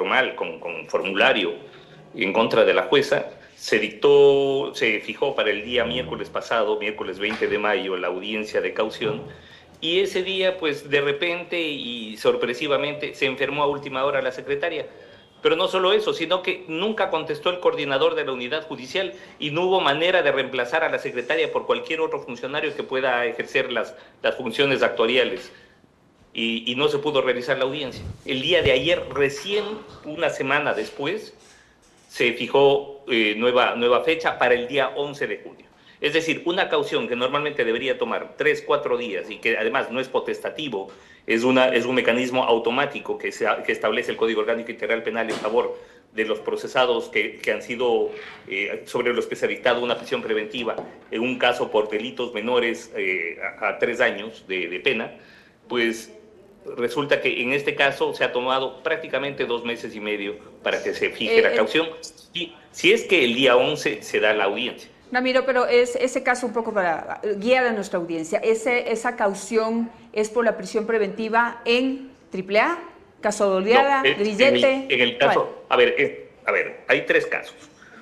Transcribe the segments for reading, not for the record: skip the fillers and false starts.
formal, con formulario en contra de la jueza, se fijó para el día miércoles pasado, miércoles 20 de mayo, la audiencia de caución, y ese día, pues de repente y sorpresivamente, se enfermó a última hora la secretaria. Pero no solo eso, sino que nunca contestó el coordinador de la unidad judicial y no hubo manera de reemplazar a la secretaria por cualquier otro funcionario que pueda ejercer las funciones actuariales. Y no se pudo realizar la audiencia. El día de ayer, recién una semana después, se fijó nueva fecha para el día 11 de junio. Es decir, una caución que normalmente debería tomar 3, 4 días y que además no es potestativo, es un mecanismo automático que establece el Código Orgánico Integral Penal en favor de los procesados que han sido, sobre los que se ha dictado una prisión preventiva, en un caso por delitos menores a 3 años de pena, pues resulta que en este caso se ha tomado prácticamente 2 meses y medio para que se fije la caución, si es que el día 11 se da la audiencia. Ramiro, pero ese caso un poco para guiar a nuestra audiencia, esa caución es por la prisión preventiva en AAA, caso de Oleada, Grillete. En el caso, a ver, hay 3 casos.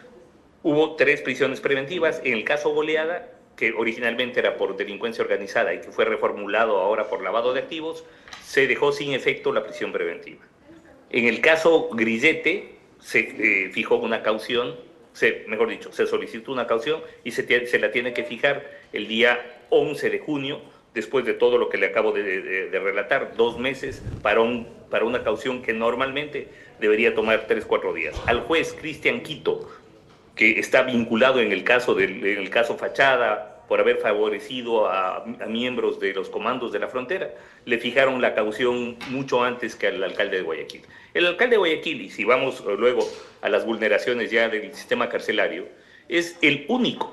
Hubo 3 prisiones preventivas. En el caso Oleada, que originalmente era por delincuencia organizada y que fue reformulado ahora por lavado de activos, se dejó sin efecto la prisión preventiva. En el caso Grillete, se fijó una caución, mejor dicho, se solicitó una caución y se la tiene que fijar el día 11 de junio, después de todo lo que le acabo de relatar, 2 meses para una caución que normalmente debería tomar 3, 4 días. Al juez Cristian Quito, que está vinculado en el caso Fachada, por haber favorecido a miembros de los comandos de la frontera, le fijaron la caución mucho antes que al alcalde de Guayaquil. El alcalde de Guayaquil, y si vamos luego a las vulneraciones ya del sistema carcelario, es el único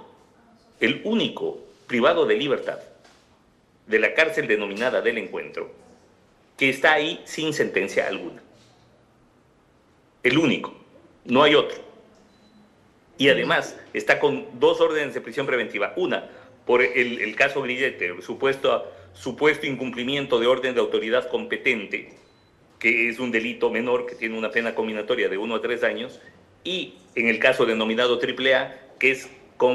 privado de libertad de la cárcel denominada del Encuentro que está ahí sin sentencia alguna. El único, no hay otro. Y además está con 2 órdenes de prisión preventiva. Una, por el caso Grillete, el supuesto incumplimiento de orden de autoridad competente, que es un delito menor que tiene una pena combinatoria de 1 a 3 años, y en el caso denominado AAA, que es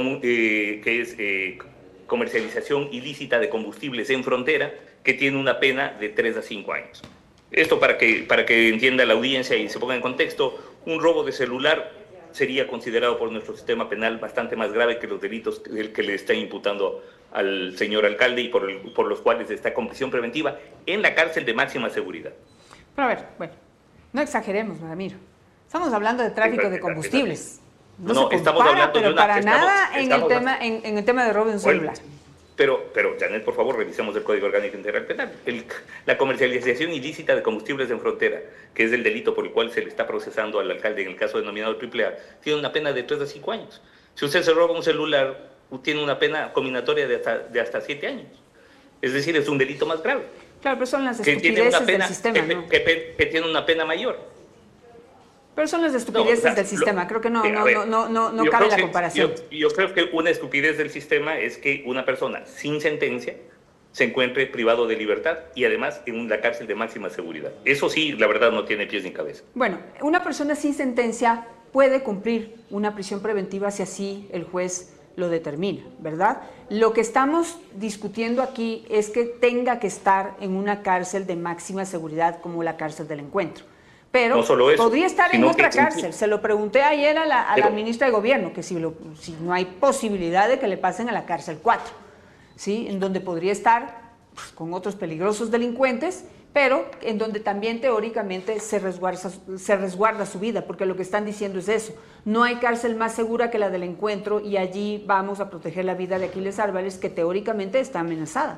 comercialización ilícita de combustibles en frontera, que tiene una pena de 3 a 5 años. Esto para que entienda la audiencia y se ponga en contexto, un robo de celular sería considerado por nuestro sistema penal bastante más grave que los delitos que le está imputando al señor alcalde y por los cuales está con prisión preventiva en la cárcel de máxima seguridad. Pero a ver, bueno, no exageremos, Ramiro. Estamos hablando de tráfico de combustibles. No se compara, pero para nada en el tema de robo de un celular. Pero, Janet, por favor, revisemos el Código Orgánico Integral Penal. La comercialización ilícita de combustibles en frontera, que es el delito por el cual se le está procesando al alcalde en el caso denominado AAA, tiene una pena de 3 a 5 años. Si usted se roba un celular, tiene una pena combinatoria de hasta 7 años. Es decir, es un delito más grave. Claro, pero son las estupideces del sistema, ¿no? Que tiene una pena mayor. Pero son las estupideces del sistema, creo que no cabe la comparación. Yo creo que una estupidez del sistema es que una persona sin sentencia se encuentre privado de libertad y además en la cárcel de máxima seguridad. Eso sí, la verdad, no tiene pies ni cabeza. Bueno, una persona sin sentencia puede cumplir una prisión preventiva si así el juez lo determina, ¿verdad? Lo que estamos discutiendo aquí es que tenga que estar en una cárcel de máxima seguridad como la cárcel del Encuentro. Pero no solo eso, podría estar en otra cárcel. Se lo pregunté ayer a la ministra de Gobierno, que si no hay posibilidad de que le pasen a la cárcel 4, ¿sí? En donde podría estar pues, con otros peligrosos delincuentes, pero en donde también teóricamente se resguarda su vida, porque lo que están diciendo es eso. No hay cárcel más segura que la del Encuentro y allí vamos a proteger la vida de Aquiles Álvarez, que teóricamente está amenazada.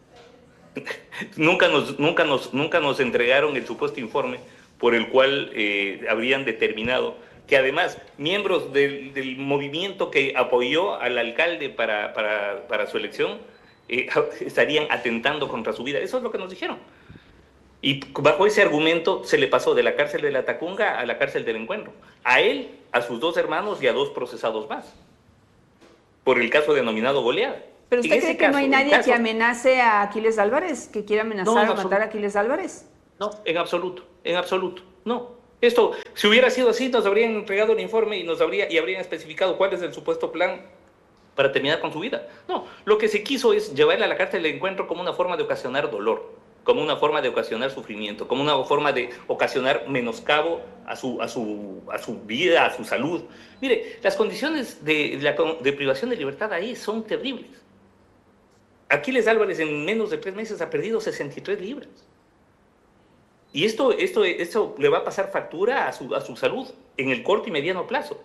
Nunca nos entregaron el supuesto informe por el cual habrían determinado que además miembros del movimiento que apoyó al alcalde para su elección estarían atentando contra su vida. Eso es lo que nos dijeron. Y bajo ese argumento se le pasó de la cárcel de la Tacunga a la cárcel del Encuentro. A él, a sus 2 hermanos y a 2 procesados más. Por el caso denominado Goleada. ¿Pero usted cree que no hay nadie que amenace a Aquiles Álvarez? ¿Que quiera amenazar o matar a Aquiles Álvarez? No, en absoluto, no. Esto, si hubiera sido así, nos habrían entregado el informe y habrían especificado cuál es el supuesto plan para terminar con su vida. No, lo que se quiso es llevarle a la cárcel el encuentro como una forma de ocasionar dolor, como una forma de ocasionar sufrimiento, como una forma de ocasionar menoscabo a su vida, a su salud. Mire, las condiciones de privación de libertad ahí son terribles. Aquiles Álvarez en menos de 3 meses ha perdido 63 libras. Y esto le va a pasar factura a su salud en el corto y mediano plazo.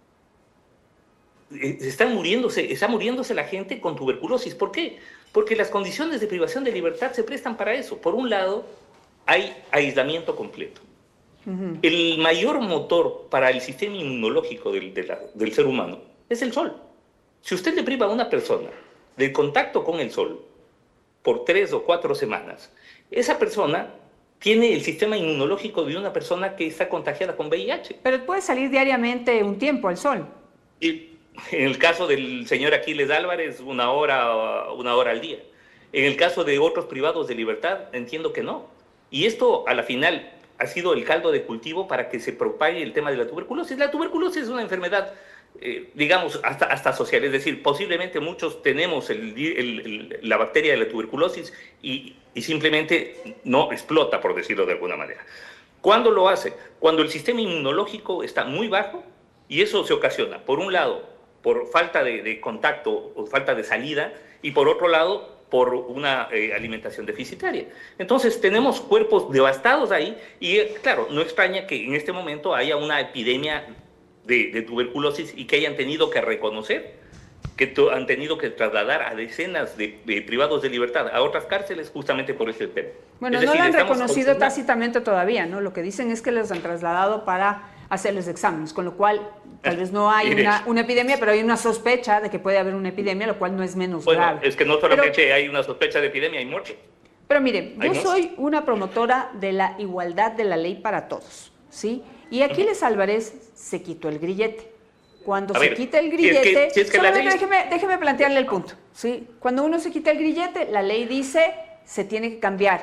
Está muriéndose la gente con tuberculosis. ¿Por qué? Porque las condiciones de privación de libertad se prestan para eso. Por un lado, hay aislamiento completo. El mayor motor para el sistema inmunológico del ser humano es el sol. Si usted le priva a una persona del contacto con el sol por 3 o 4 semanas, esa persona tiene el sistema inmunológico de una persona que está contagiada con VIH. Pero puede salir diariamente un tiempo al sol. Y en el caso del señor Aquiles Álvarez, una hora al día. En el caso de otros privados de libertad, entiendo que no. Y esto, a la final, ha sido el caldo de cultivo para que se propague el tema de la tuberculosis. La tuberculosis es una enfermedad, digamos, hasta social. Es decir, posiblemente muchos tenemos la bacteria de la tuberculosis y simplemente no explota, por decirlo de alguna manera. ¿Cuándo lo hace? Cuando el sistema inmunológico está muy bajo y eso se ocasiona, por un lado, por falta de contacto o falta de salida, y por otro lado, por una alimentación deficitaria. Entonces, tenemos cuerpos devastados ahí, y claro, no extraña que en este momento haya una epidemia de tuberculosis y que hayan tenido que reconocer, que han tenido que trasladar a decenas de privados de libertad a otras cárceles justamente por ese tema. Bueno, no lo han reconocido tácitamente todavía, ¿no? Lo que dicen es que los han trasladado para hacerles exámenes, con lo cual tal vez no hay una epidemia, pero hay una sospecha de que puede haber una epidemia, lo cual no es menos grave. Es que no solamente hay una sospecha de epidemia, hay muerte. Pero mire, yo soy una promotora de la igualdad de la ley para todos, ¿sí? Y Aquiles Álvarez se quitó el grillete. Cuando se quita el grillete, déjeme plantearle el punto, ¿sí? Cuando uno se quita el grillete, la ley dice se tiene que cambiar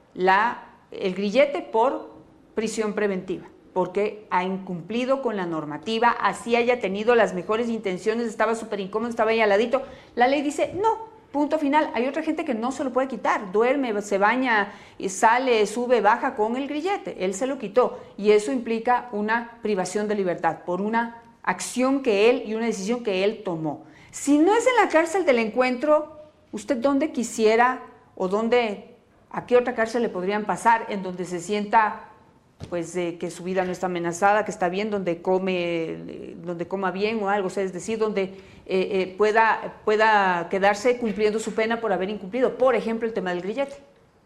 el grillete por prisión preventiva, porque ha incumplido con la normativa, así haya tenido las mejores intenciones, estaba súper incómodo, estaba ahí al ladito. La ley dice, no, punto final. Hay otra gente que no se lo puede quitar, duerme, se baña, sale, sube, baja con el grillete. Él se lo quitó y eso implica una privación de libertad por una acción que él y una decisión que él tomó. Si no es en la cárcel del encuentro, ¿usted dónde quisiera o a qué otra cárcel le podrían pasar en donde se sienta pues que su vida no está amenazada, que está bien, donde coma bien o algo, o sea, es decir, donde pueda quedarse cumpliendo su pena por haber incumplido, por ejemplo, el tema del grillete?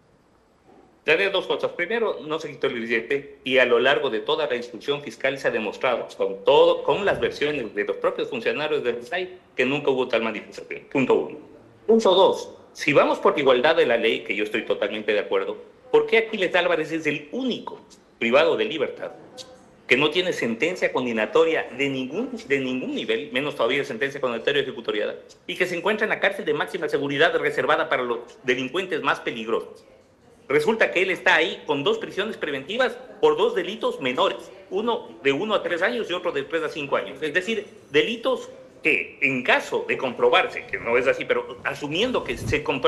Tiene 2 cosas. Primero, no se quitó el grillete y a lo largo de toda la instrucción fiscal se ha demostrado, con las versiones de los propios funcionarios del SAI, que nunca hubo tal manifestación. Punto 1. Punto 2. Si vamos por igualdad de la ley, que yo estoy totalmente de acuerdo, ¿por qué Aquiles Álvarez es el único privado de libertad que no tiene sentencia condenatoria de ningún nivel, menos todavía sentencia condenatoria ejecutoriada, y que se encuentra en la cárcel de máxima seguridad reservada para los delincuentes más peligrosos? Resulta que él está ahí con 2 prisiones preventivas por 2 delitos menores, uno de 1 a 3 años y otro de 3 a 5 años. Es decir, delitos que en caso de comprobarse, que no es así, pero asumiendo que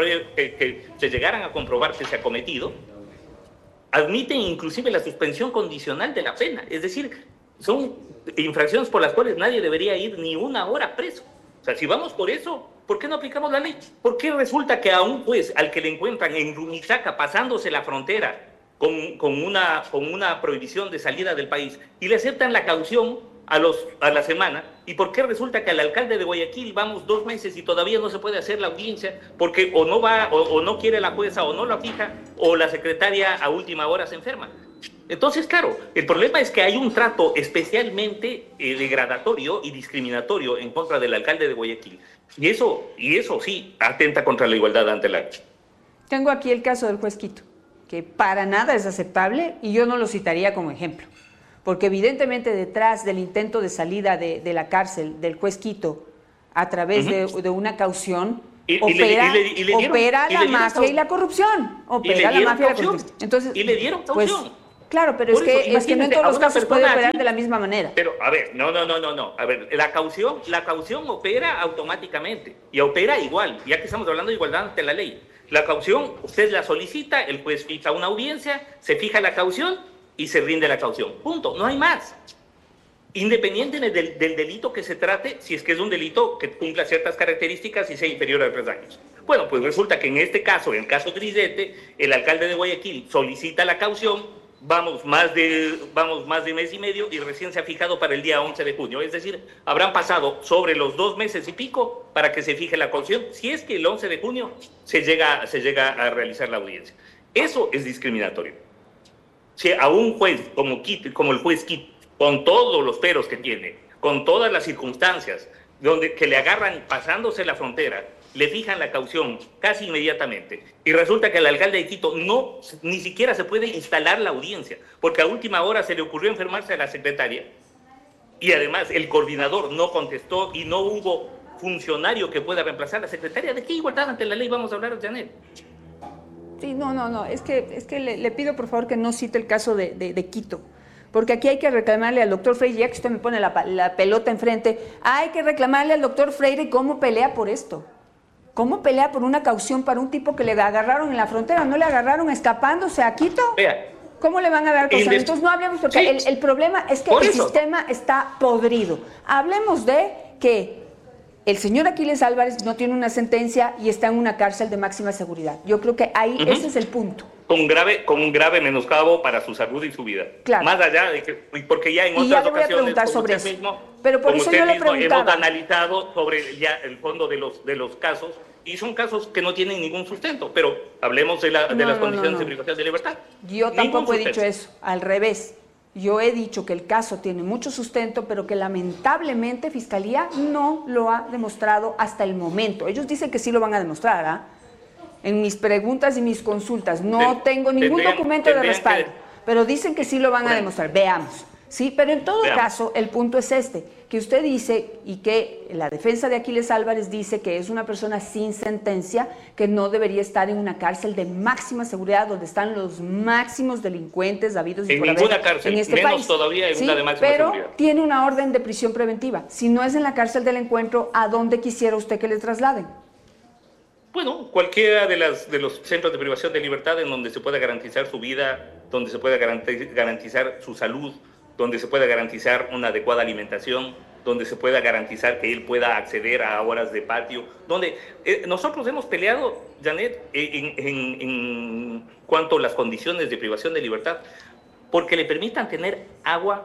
se llegaran a comprobar que se ha cometido, admiten inclusive la suspensión condicional de la pena. Es decir, son infracciones por las cuales nadie debería ir ni 1 hora preso. O sea, si vamos por eso, ¿por qué no aplicamos la ley? ¿Por qué resulta que a un juez al que le encuentran en Rumichaca pasándose la frontera con una prohibición de salida del país y le aceptan la caución a la semana? ¿Y por qué resulta que al alcalde de Guayaquil vamos 2 meses y todavía no se puede hacer la audiencia porque o no va o no quiere la jueza o no la fija o la secretaria a última hora se enferma? Entonces, claro, el problema es que hay un trato especialmente degradatorio y discriminatorio en contra del alcalde de Guayaquil. Y eso sí atenta contra la igualdad ante la ley. Tengo aquí el caso del juez Quito, que para nada es aceptable y yo no lo citaría como ejemplo, porque evidentemente detrás del intento de salida de la cárcel del juez Quito a través de una caución opera la mafia y la corrupción. Entonces, y le dieron caución. Claro, pero es que no en todos los casos puede operar de la misma manera. Pero, a ver, no. A ver, la caución opera automáticamente y opera igual, ya que estamos hablando de igualdad ante la ley. La caución, usted la solicita, el juez fija una audiencia, se fija la caución y se rinde la caución. Punto, no hay más. Independientemente del delito que se trate, si es que es un delito que cumpla ciertas características y sea inferior a 3 años. Bueno, pues resulta que en este caso, en el caso Grisete, el alcalde de Guayaquil solicita la caución. Vamos más de mes y medio y recién se ha fijado para el día 11 de junio. Es decir, habrán pasado sobre los 2 meses y pico para que se fije la caución, si es que el 11 de junio se llega a realizar la audiencia. Eso es discriminatorio. Si a un juez como el juez Kit, con todos los peros que tiene, con todas las circunstancias, que le agarran pasándose la frontera, le fijan la caución casi inmediatamente y resulta que al alcalde de Quito ni siquiera se puede instalar la audiencia porque a última hora se le ocurrió enfermarse a la secretaria y además el coordinador no contestó y no hubo funcionario que pueda reemplazar a la secretaria. ¿De qué igualdad ante la ley vamos a hablar, Janet? Sí, no, es que le pido por favor que no cite el caso de Quito. Porque aquí hay que reclamarle al doctor Freire, ya que usted me pone la pelota enfrente, hay que reclamarle al doctor Freire cómo pelea por esto. ¿Cómo pelea por una caución para un tipo que le agarraron en la frontera? ¿No le agarraron escapándose a Quito? Vea, ¿cómo le van a dar caución? Entonces no hablemos, porque sí, el problema es que el sistema está podrido. Hablemos de que el señor Aquiles Álvarez no tiene una sentencia y está en una cárcel de máxima seguridad. Yo creo que ahí ese es el punto. Con un grave menoscabo para su salud y su vida. Claro. Más allá de que, porque ya en otras ocasiones, sobre eso. Pero por eso yo le preguntaba. Hemos analizado sobre ya el fondo de los casos, y son casos que no tienen ningún sustento, pero hablemos de las condiciones de privación de libertad. Yo tampoco he dicho eso, al revés. Yo he dicho que el caso tiene mucho sustento, pero que lamentablemente Fiscalía no lo ha demostrado hasta el momento. Ellos dicen que sí lo van a demostrar, ¿ah? En mis preguntas y mis consultas no tengo ningún documento de respaldo, pero dicen que sí lo van a demostrar. Veamos, ¿sí? Pero en todo caso, el punto es que usted dice y que la defensa de Aquiles Álvarez dice que es una persona sin sentencia, que no debería estar en una cárcel de máxima seguridad donde están los máximos delincuentes habidos y por haber ninguna cárcel, en este menos país. Todavía en una de máxima pero seguridad. Tiene una orden de prisión preventiva. Si no es en la cárcel del Encuentro, ¿a dónde quisiera usted que le trasladen? Bueno, cualquiera de los centros de privación de libertad en donde se pueda garantizar su vida, donde se pueda garantizar su salud, donde se pueda garantizar una adecuada alimentación, donde se pueda garantizar que él pueda acceder a horas de patio, donde nosotros hemos peleado, Janet, en cuanto a las condiciones de privación de libertad, porque le permitan tener agua,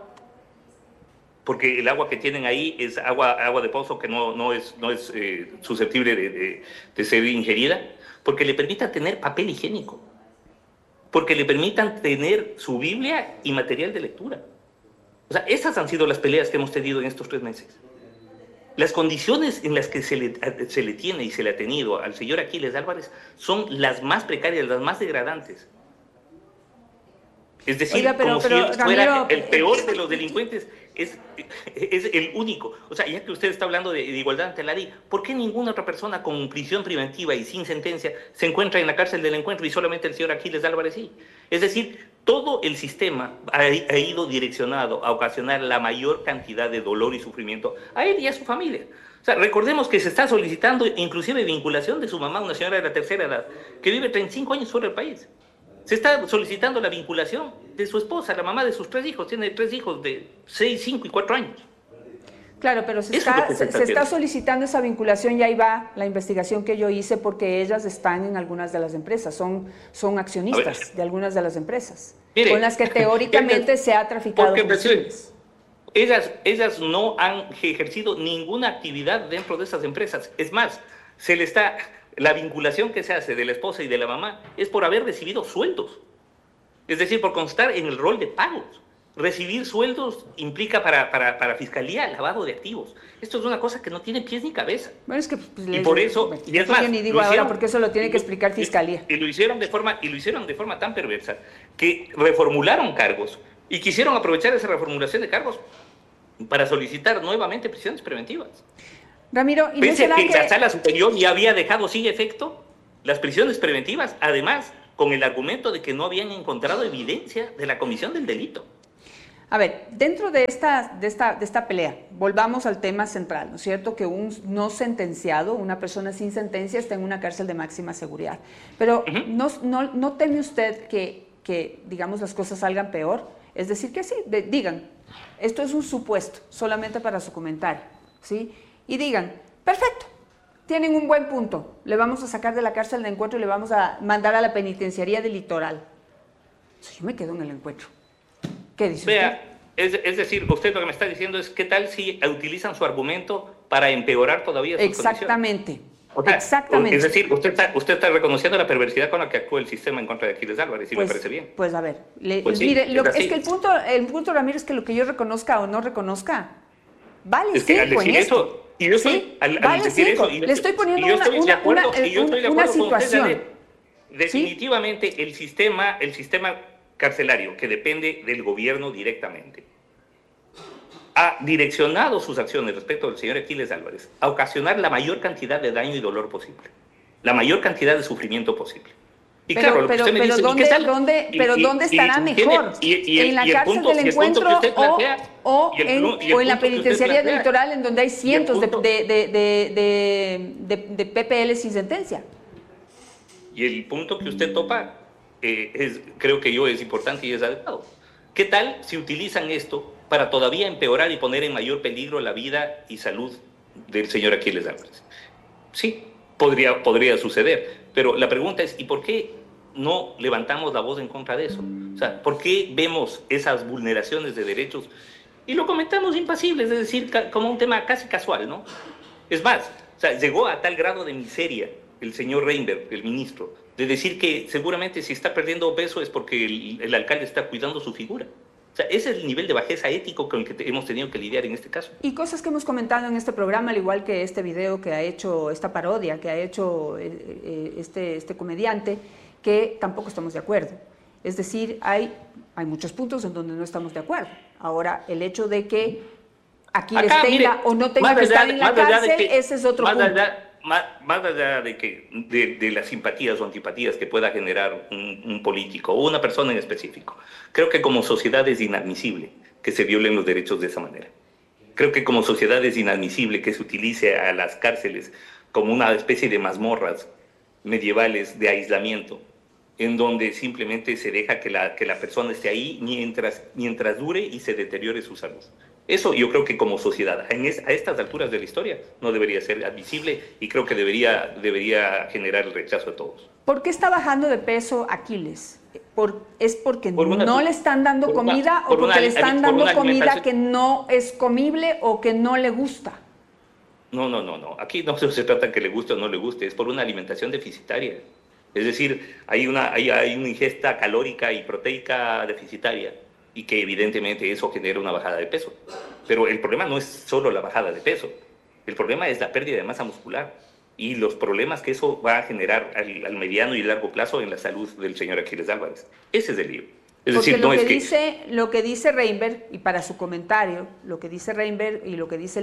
porque el agua que tienen ahí es agua de pozo que no es susceptible de ser ingerida, porque le permitan tener papel higiénico, porque le permitan tener su Biblia y material de lectura. O sea, esas han sido las peleas que hemos tenido en estos 3 meses. Las condiciones en las que se le tiene y se le ha tenido al señor Aquiles Álvarez son las más precarias, las más degradantes. Es decir, como si él fuera el peor de los delincuentes, es el único. O sea, ya que usted está hablando de igualdad ante la ley, ¿por qué ninguna otra persona con prisión preventiva y sin sentencia se encuentra en la cárcel del Encuentro y solamente el señor Aquiles Álvarez sí? Es decir, todo el sistema ha ido direccionado a ocasionar la mayor cantidad de dolor y sufrimiento a él y a su familia. O sea, recordemos que se está solicitando inclusive vinculación de su mamá, una señora de la tercera edad, que vive 35 años fuera del país. Se está solicitando la vinculación de su esposa, la mamá de sus 3 hijos. Tiene 3 hijos de 6, 5 y 4 años. Claro, pero se está solicitando esa vinculación y ahí va la investigación que yo hice porque ellas están en algunas de las empresas, son accionistas de algunas de las empresas, mire, con las que teóricamente se ha traficado combustibles. Ellas no han ejercido ninguna actividad dentro de esas empresas. Es más, la vinculación que se hace de la esposa y de la mamá es por haber recibido sueldos. Es decir, por constar en el rol de pagos. Recibir sueldos implica para Fiscalía lavado de activos. Esto es una cosa que no tiene pies ni cabeza. Bueno, es que y por eso, y es más, yo ni digo ahora porque eso lo tiene que explicar Fiscalía. Y lo hicieron de forma tan perversa que reformularon cargos y quisieron aprovechar esa reformulación de cargos para solicitar nuevamente prisiones preventivas. Ramiro, ¿y pese a que la Sala Superior ya había dejado sin efecto las prisiones preventivas, además con el argumento de que no habían encontrado evidencia de la comisión del delito. A ver, dentro de esta pelea, volvamos al tema central, ¿no es cierto? Que un no sentenciado, una persona sin sentencia, está en una cárcel de máxima seguridad. Pero ¿no teme usted que, digamos, las cosas salgan peor? Es decir, que sí, digan, esto es un supuesto, solamente para su comentario, ¿sí? Y digan, perfecto, tienen un buen punto, le vamos a sacar de la cárcel de Encuentro y le vamos a mandar a la penitenciaría del Litoral. Yo me quedo en el Encuentro. ¿Qué dice usted? Es decir, usted lo que me está diciendo es, ¿qué tal si utilizan su argumento para empeorar todavía sus Exactamente. O sea, exactamente. Es decir, usted está reconociendo la perversidad con la que actúa el sistema en contra de Aquiles Álvarez, y me parece bien. Pues a ver, pues mire, es que el punto, Ramiro, es que lo que yo reconozca o no reconozca, vale 5 en esto. Y yo estoy, al decir 5. eso, le estoy poniendo una situación. Definitivamente, ¿sí? el sistema carcelario, que depende del gobierno directamente, ha direccionado sus acciones respecto del señor Aquiles Álvarez a ocasionar la mayor cantidad de daño y dolor posible, la mayor cantidad de sufrimiento posible. Y pero ¿dónde estará mejor? ¿En la cárcel del Encuentro o en la penitenciaría del Litoral, en donde hay cientos de PPL sin sentencia? Y el punto que usted topa, creo que es importante y es adecuado. ¿Qué tal si utilizan esto para todavía empeorar y poner en mayor peligro la vida y salud del señor Aquiles Álvarez? Sí, podría suceder, pero la pregunta es, ¿y por qué no levantamos la voz en contra de eso? O sea, ¿por qué vemos esas vulneraciones de derechos y lo comentamos impasibles, es decir, como un tema casi casual, ¿no? Es más, o sea, llegó a tal grado de miseria el señor Reinberg, el ministro, de decir que seguramente si está perdiendo peso es porque el alcalde está cuidando su figura. O sea, ese es el nivel de bajeza ético con el que hemos tenido que lidiar en este caso. Y cosas que hemos comentado en este programa, al igual que este video que ha hecho, esta parodia que ha hecho este comediante, que tampoco estamos de acuerdo. Es decir, hay muchos puntos en donde no estamos de acuerdo. Ahora, el hecho de que Aquiles tenga o no tenga que estar en la cárcel, ese es otro punto. Más allá de las simpatías o antipatías que pueda generar un político o una persona en específico, creo que como sociedad es inadmisible que se violen los derechos de esa manera. Creo que como sociedad es inadmisible que se utilice a las cárceles como una especie de mazmorras medievales de aislamiento, en donde simplemente se deja que la persona esté ahí mientras dure y se deteriore su salud. Eso yo creo que como sociedad, a estas alturas de la historia, no debería ser admisible y creo que debería generar el rechazo de todos. ¿Por qué está bajando de peso Aquiles? ¿Es porque no le están dando comida o porque le están dando comida que no es comible o que no le gusta? No. Aquí no se trata que le guste o no le guste, es por una alimentación deficitaria. Es decir, hay una ingesta calórica y proteica deficitaria y que evidentemente eso genera una bajada de peso. Pero el problema no es solo la bajada de peso, el problema es la pérdida de masa muscular y los problemas que eso va a generar al mediano y largo plazo en la salud del señor Aquiles Álvarez. Ese es el lío. Es decir, lo que dice Reinberg, y para su comentario, lo que dice Reinberg y lo que dice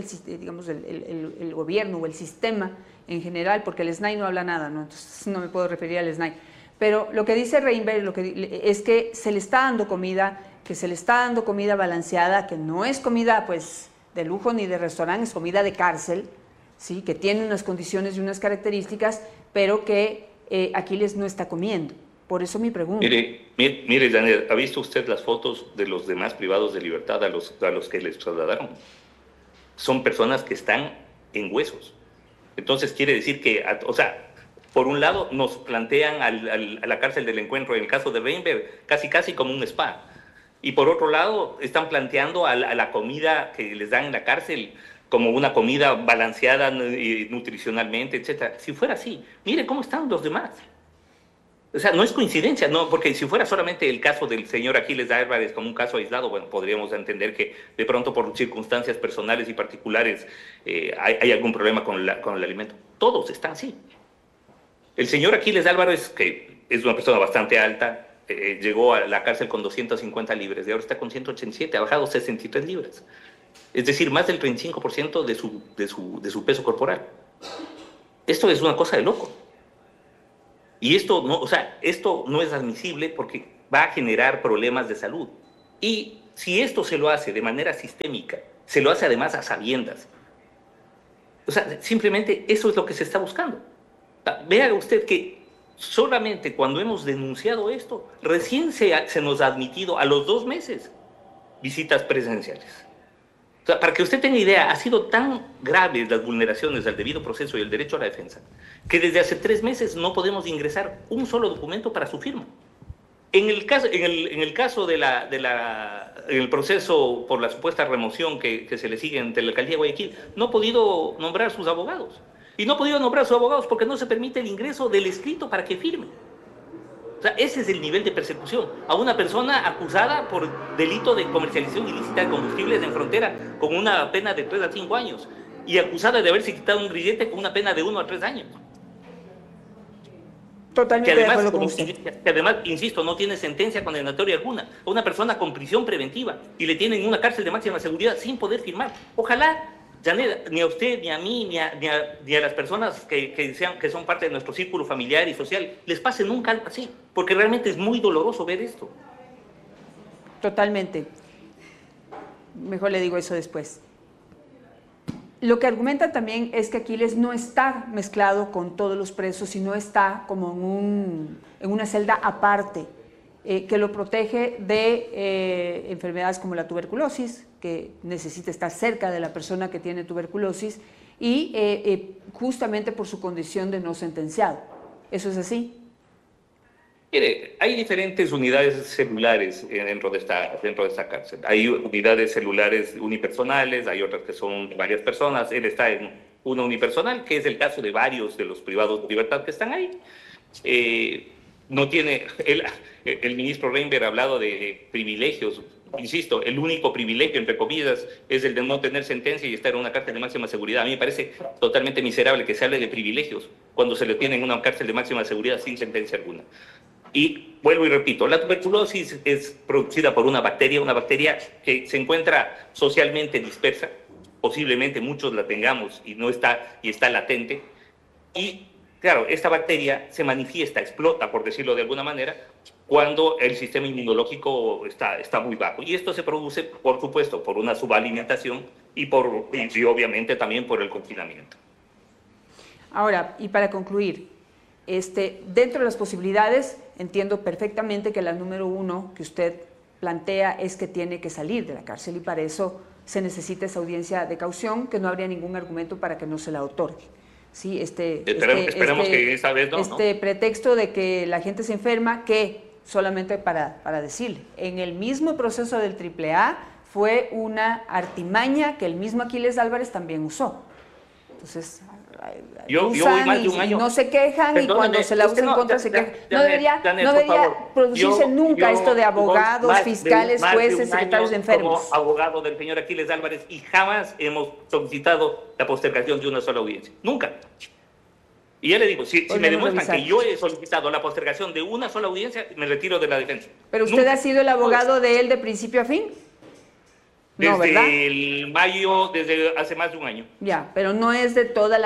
el gobierno o el sistema en general, porque el SNAI no habla nada, ¿no? Entonces no me puedo referir al SNAI, pero lo que dice Reinberg es que se le está dando comida, balanceada, que no es comida pues de lujo ni de restaurante, es comida de cárcel, ¿sí? Que tiene unas condiciones y unas características, pero que Aquiles no está comiendo. Por eso mi pregunta. Mire, Daniel, ¿ha visto usted las fotos de los demás privados de libertad a los que les trasladaron? Son personas que están en huesos. Entonces quiere decir que, por un lado nos plantean a la cárcel del Encuentro, en el caso de Reinberg, casi como un spa. Y por otro lado están planteando a la comida que les dan en la cárcel como una comida balanceada nutricionalmente, etc. Si fuera así, mire cómo están los demás. O sea, no es coincidencia, no, porque si fuera solamente el caso del señor Aquiles Álvarez como un caso aislado, bueno, podríamos entender que de pronto por circunstancias personales y particulares hay algún problema con el alimento. Todos están así. El señor Aquiles Álvarez, que es una persona bastante alta, llegó a la cárcel con 250 libras y ahora está con 187, ha bajado 63 libras. Es decir, más del 35% de su peso corporal. Esto es una cosa de loco. Y esto no, o sea, esto no es admisible porque va a generar problemas de salud. Y si esto se lo hace de manera sistémica, se lo hace además a sabiendas. O sea, simplemente eso es lo que se está buscando. Vea usted que solamente cuando hemos denunciado esto, recién se nos ha admitido a los 2 meses visitas presenciales. O sea, para que usted tenga idea, ha sido tan graves las vulneraciones del debido proceso y el derecho a la defensa, que desde hace 3 meses no podemos ingresar un solo documento para su firma. En el caso en el proceso por la supuesta remoción que se le sigue ante la alcaldía de Guayaquil, no ha podido nombrar sus abogados. Y no ha podido nombrar sus abogados porque no se permite el ingreso del escrito para que firme. O sea, ese es el nivel de persecución a una persona acusada por delito de comercialización ilícita de combustibles en frontera con una pena de 3 a 5 años y acusada de haberse quitado un grillete con una pena de 1 a 3 años. Totalmente de acuerdo con usted. Que además, insisto, no tiene sentencia condenatoria alguna. Una persona con prisión preventiva y le tienen en una cárcel de máxima seguridad sin poder firmar. Ojalá, Janet, ni a usted, ni a mí, ni a las personas que son parte de nuestro círculo familiar y social, les pase nunca algo así, porque realmente es muy doloroso ver esto. Totalmente. Mejor le digo eso después. Lo que argumentan también es que Aquiles no está mezclado con todos los presos, sino está como en una celda aparte, que lo protege de enfermedades como la tuberculosis, que necesita estar cerca de la persona que tiene tuberculosis, y justamente por su condición de no sentenciado. ¿Eso es así? Mire, hay diferentes unidades celulares dentro de esta cárcel. Hay unidades celulares unipersonales, hay otras que son varias personas. Él está en una unipersonal, que es el caso de varios de los privados de libertad que están ahí. No tiene, el ministro Reinberg ha hablado de privilegios. Insisto, el único privilegio, entre comillas, es el de no tener sentencia y estar en una cárcel de máxima seguridad. A mí me parece totalmente miserable que se hable de privilegios cuando se le tiene en una cárcel de máxima seguridad sin sentencia alguna. Y vuelvo y repito, la tuberculosis es producida por una bacteria que se encuentra socialmente dispersa, posiblemente muchos la tengamos y está latente. Y claro, esta bacteria se manifiesta, explota, por decirlo de alguna manera, cuando el sistema inmunológico está muy bajo. Y esto se produce, por supuesto, por una subalimentación y obviamente también por el confinamiento. Ahora, y para concluir, dentro de las posibilidades, entiendo perfectamente que la número 1 que usted plantea es que tiene que salir de la cárcel y para eso se necesita esa audiencia de caución, que no habría ningún argumento para que no se la otorgue. Sí, esperemos que esta vez no. Pretexto de que la gente se enferma, que solamente para decirle, en el mismo proceso del AAA fue una artimaña que el mismo Aquiles Álvarez también usó. Entonces, yo voy más de un año. No se quejan, y cuando se la usa en contra se quejan. No debería producirse nunca esto de abogados, fiscales, jueces, secretarios de enfermos. Como abogado del señor Aquiles Álvarez, y jamás hemos solicitado la postergación de una sola audiencia. Nunca. Y ya le digo, si me demuestran que yo he solicitado la postergación de una sola audiencia, me retiro de la defensa. ¿Pero usted ha sido el abogado de él de principio a fin? Desde el mayo, desde hace más de un año. Ya, pero no es de toda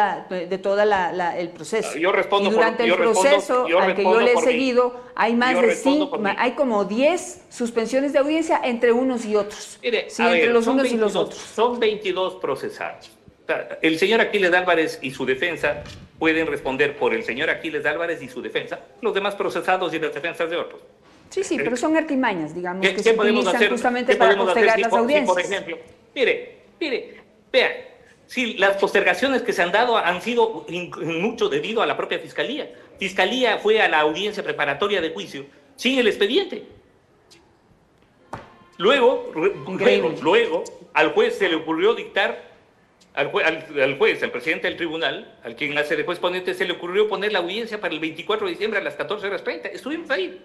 el proceso. Yo respondo y durante el proceso al que yo le he seguido, hay más de 5, hay como 10 suspensiones de audiencia entre unos y otros. Mire, sí, entre los unos 22, y los otros. Son 22 procesados. O sea, el señor Aquiles Álvarez y su defensa pueden responder por el señor Aquiles Álvarez y su defensa, los demás procesados y las defensas de otros. Sí, pero son artimañas, digamos, que se utilizan justamente para postergar las audiencias. Por ejemplo, mire, vea, si las postergaciones que se han dado han sido mucho debido a la propia Fiscalía. Fiscalía fue a la audiencia preparatoria de juicio sin el expediente. Luego al juez se le ocurrió dictar, al juez, al presidente del tribunal, al quien hace de juez ponente, se le ocurrió poner la audiencia para el 24 de diciembre a las 14:30. Estuvimos ahí.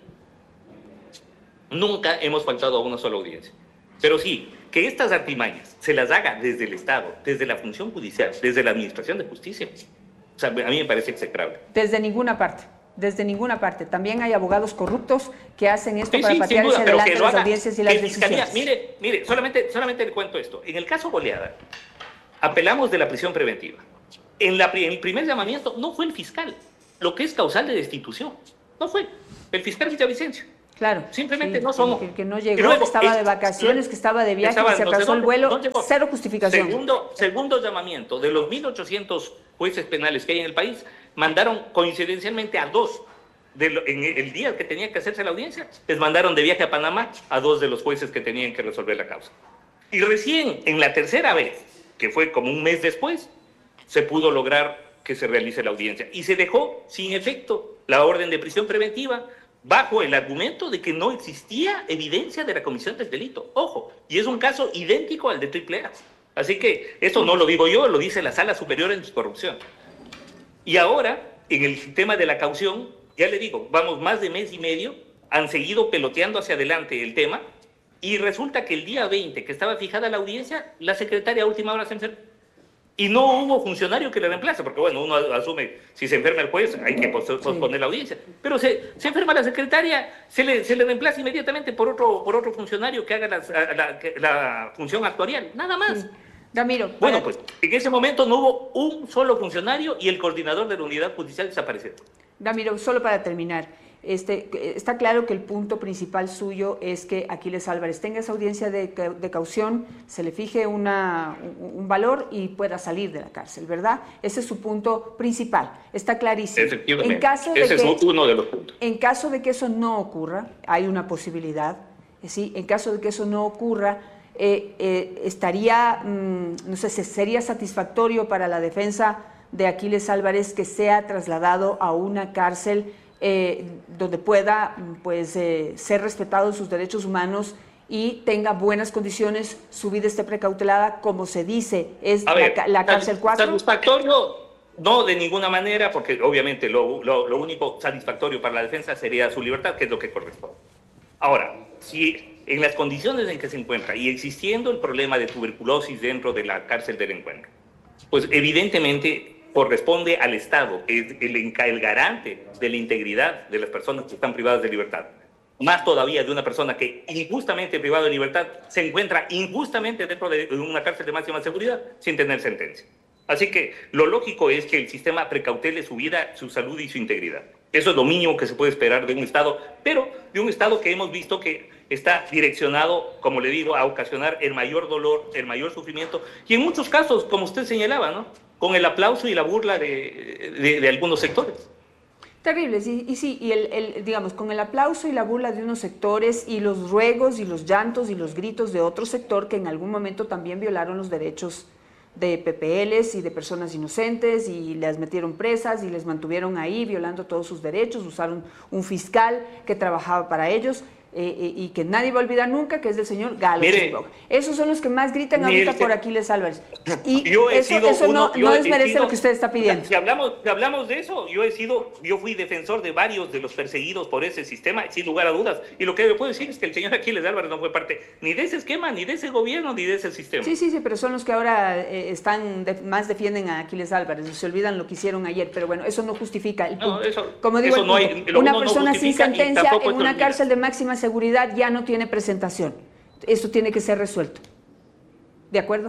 Nunca hemos faltado a una sola audiencia. Pero sí, que estas artimañas se las haga desde el Estado, desde la función judicial, desde la Administración de Justicia, o sea, a mí me parece execrable. Desde ninguna parte. También hay abogados corruptos que hacen esto para patearse adelante las audiencias y las decisiones. Mire, solamente le cuento esto. En el caso Goleada, apelamos de la prisión preventiva. En el primer llamamiento no fue el fiscal. lo que es causal de destitución. No fue el fiscal Villavicencio. Claro. Simplemente sí, no somos. Que no llegó, luego, que estaba de vacaciones, que estaba de viaje, que se atrasó el vuelo. Cero justificación. Segundo llamamiento. De los 1.800 jueces penales que hay en el país, mandaron coincidencialmente a 2. En el día que tenía que hacerse la audiencia, les mandaron de viaje a Panamá a 2 de los jueces que tenían que resolver la causa. Y recién, en la tercera vez, que fue como un mes después, se pudo lograr que se realice la audiencia. Y se dejó sin efecto la orden de prisión preventiva bajo el argumento de que no existía evidencia de la comisión del delito. Ojo, y es un caso idéntico al de AAA. Así que eso no lo digo yo, lo dice la Sala Superior Anticorrupción. Y ahora, en el tema de la caución, ya le digo, vamos más de mes y medio, han seguido peloteando hacia adelante el tema, y resulta que el día 20, que estaba fijada la audiencia, la secretaria a última hora se enfermó. Y no hubo funcionario que le reemplace, porque bueno, uno asume, si se enferma el juez, hay que posponer la audiencia. Pero se enferma la secretaria, se le reemplaza inmediatamente por otro funcionario que haga la función actuarial, nada más. Sí. Ramiro. Bueno, pues en ese momento no hubo un solo funcionario y el coordinador de la unidad judicial desapareció. Ramiro, solo para terminar. Está claro que el punto principal suyo es que Aquiles Álvarez tenga esa audiencia de caución, se le fije un valor y pueda salir de la cárcel, ¿verdad? Ese es su punto principal, está clarísimo. Efectivamente, ese es uno de los puntos. En caso de que eso no ocurra, hay una posibilidad, ¿sí? En caso de que eso no ocurra, no sé, sería satisfactorio para la defensa de Aquiles Álvarez que sea trasladado a una cárcel donde pueda pues, ser respetados sus derechos humanos y tenga buenas condiciones, su vida esté precautelada, como se dice, es la cárcel 4. Satisfactorio, no de ninguna manera, porque obviamente lo único satisfactorio para la defensa sería su libertad, que es lo que corresponde. Ahora, si en las condiciones en que se encuentra y existiendo el problema de tuberculosis dentro de la cárcel del Encuentro, pues evidentemente corresponde al Estado, el garante de la integridad de las personas que están privadas de libertad. Más todavía de una persona que injustamente privada de libertad se encuentra injustamente dentro de una cárcel de máxima seguridad sin tener sentencia. Así que lo lógico es que el sistema precautele su vida, su salud y su integridad. Eso es lo mínimo que se puede esperar de un Estado, pero de un Estado que hemos visto que está direccionado, como le digo, a ocasionar el mayor dolor, el mayor sufrimiento, y en muchos casos, como usted señalaba, ¿no?, con el aplauso y la burla de algunos sectores. Terribles, y sí, digamos, con el aplauso y la burla de unos sectores y los ruegos y los llantos y los gritos de otro sector que en algún momento también violaron los derechos de PPLs y de personas inocentes y las metieron presas y les mantuvieron ahí violando todos sus derechos, usaron un fiscal que trabajaba para ellos y que nadie va a olvidar nunca, que es del señor Galo Chimboga. Esos son los que más gritan ahorita por Aquiles Álvarez. Y eso no desmerece lo que usted está pidiendo. Si hablamos de eso, yo fui defensor de varios de los perseguidos por ese sistema, sin lugar a dudas. Y lo que le puedo decir es que el señor Aquiles Álvarez no fue parte ni de ese esquema, ni de ese gobierno, ni de ese sistema. Sí, pero son los que ahora más defienden a Aquiles Álvarez. Se olvidan lo que hicieron ayer, pero bueno, eso no justifica el punto. Como digo, una persona sin sentencia en una cárcel de máxima seguridad ya no tiene presentación. Esto tiene que ser resuelto. ¿De acuerdo?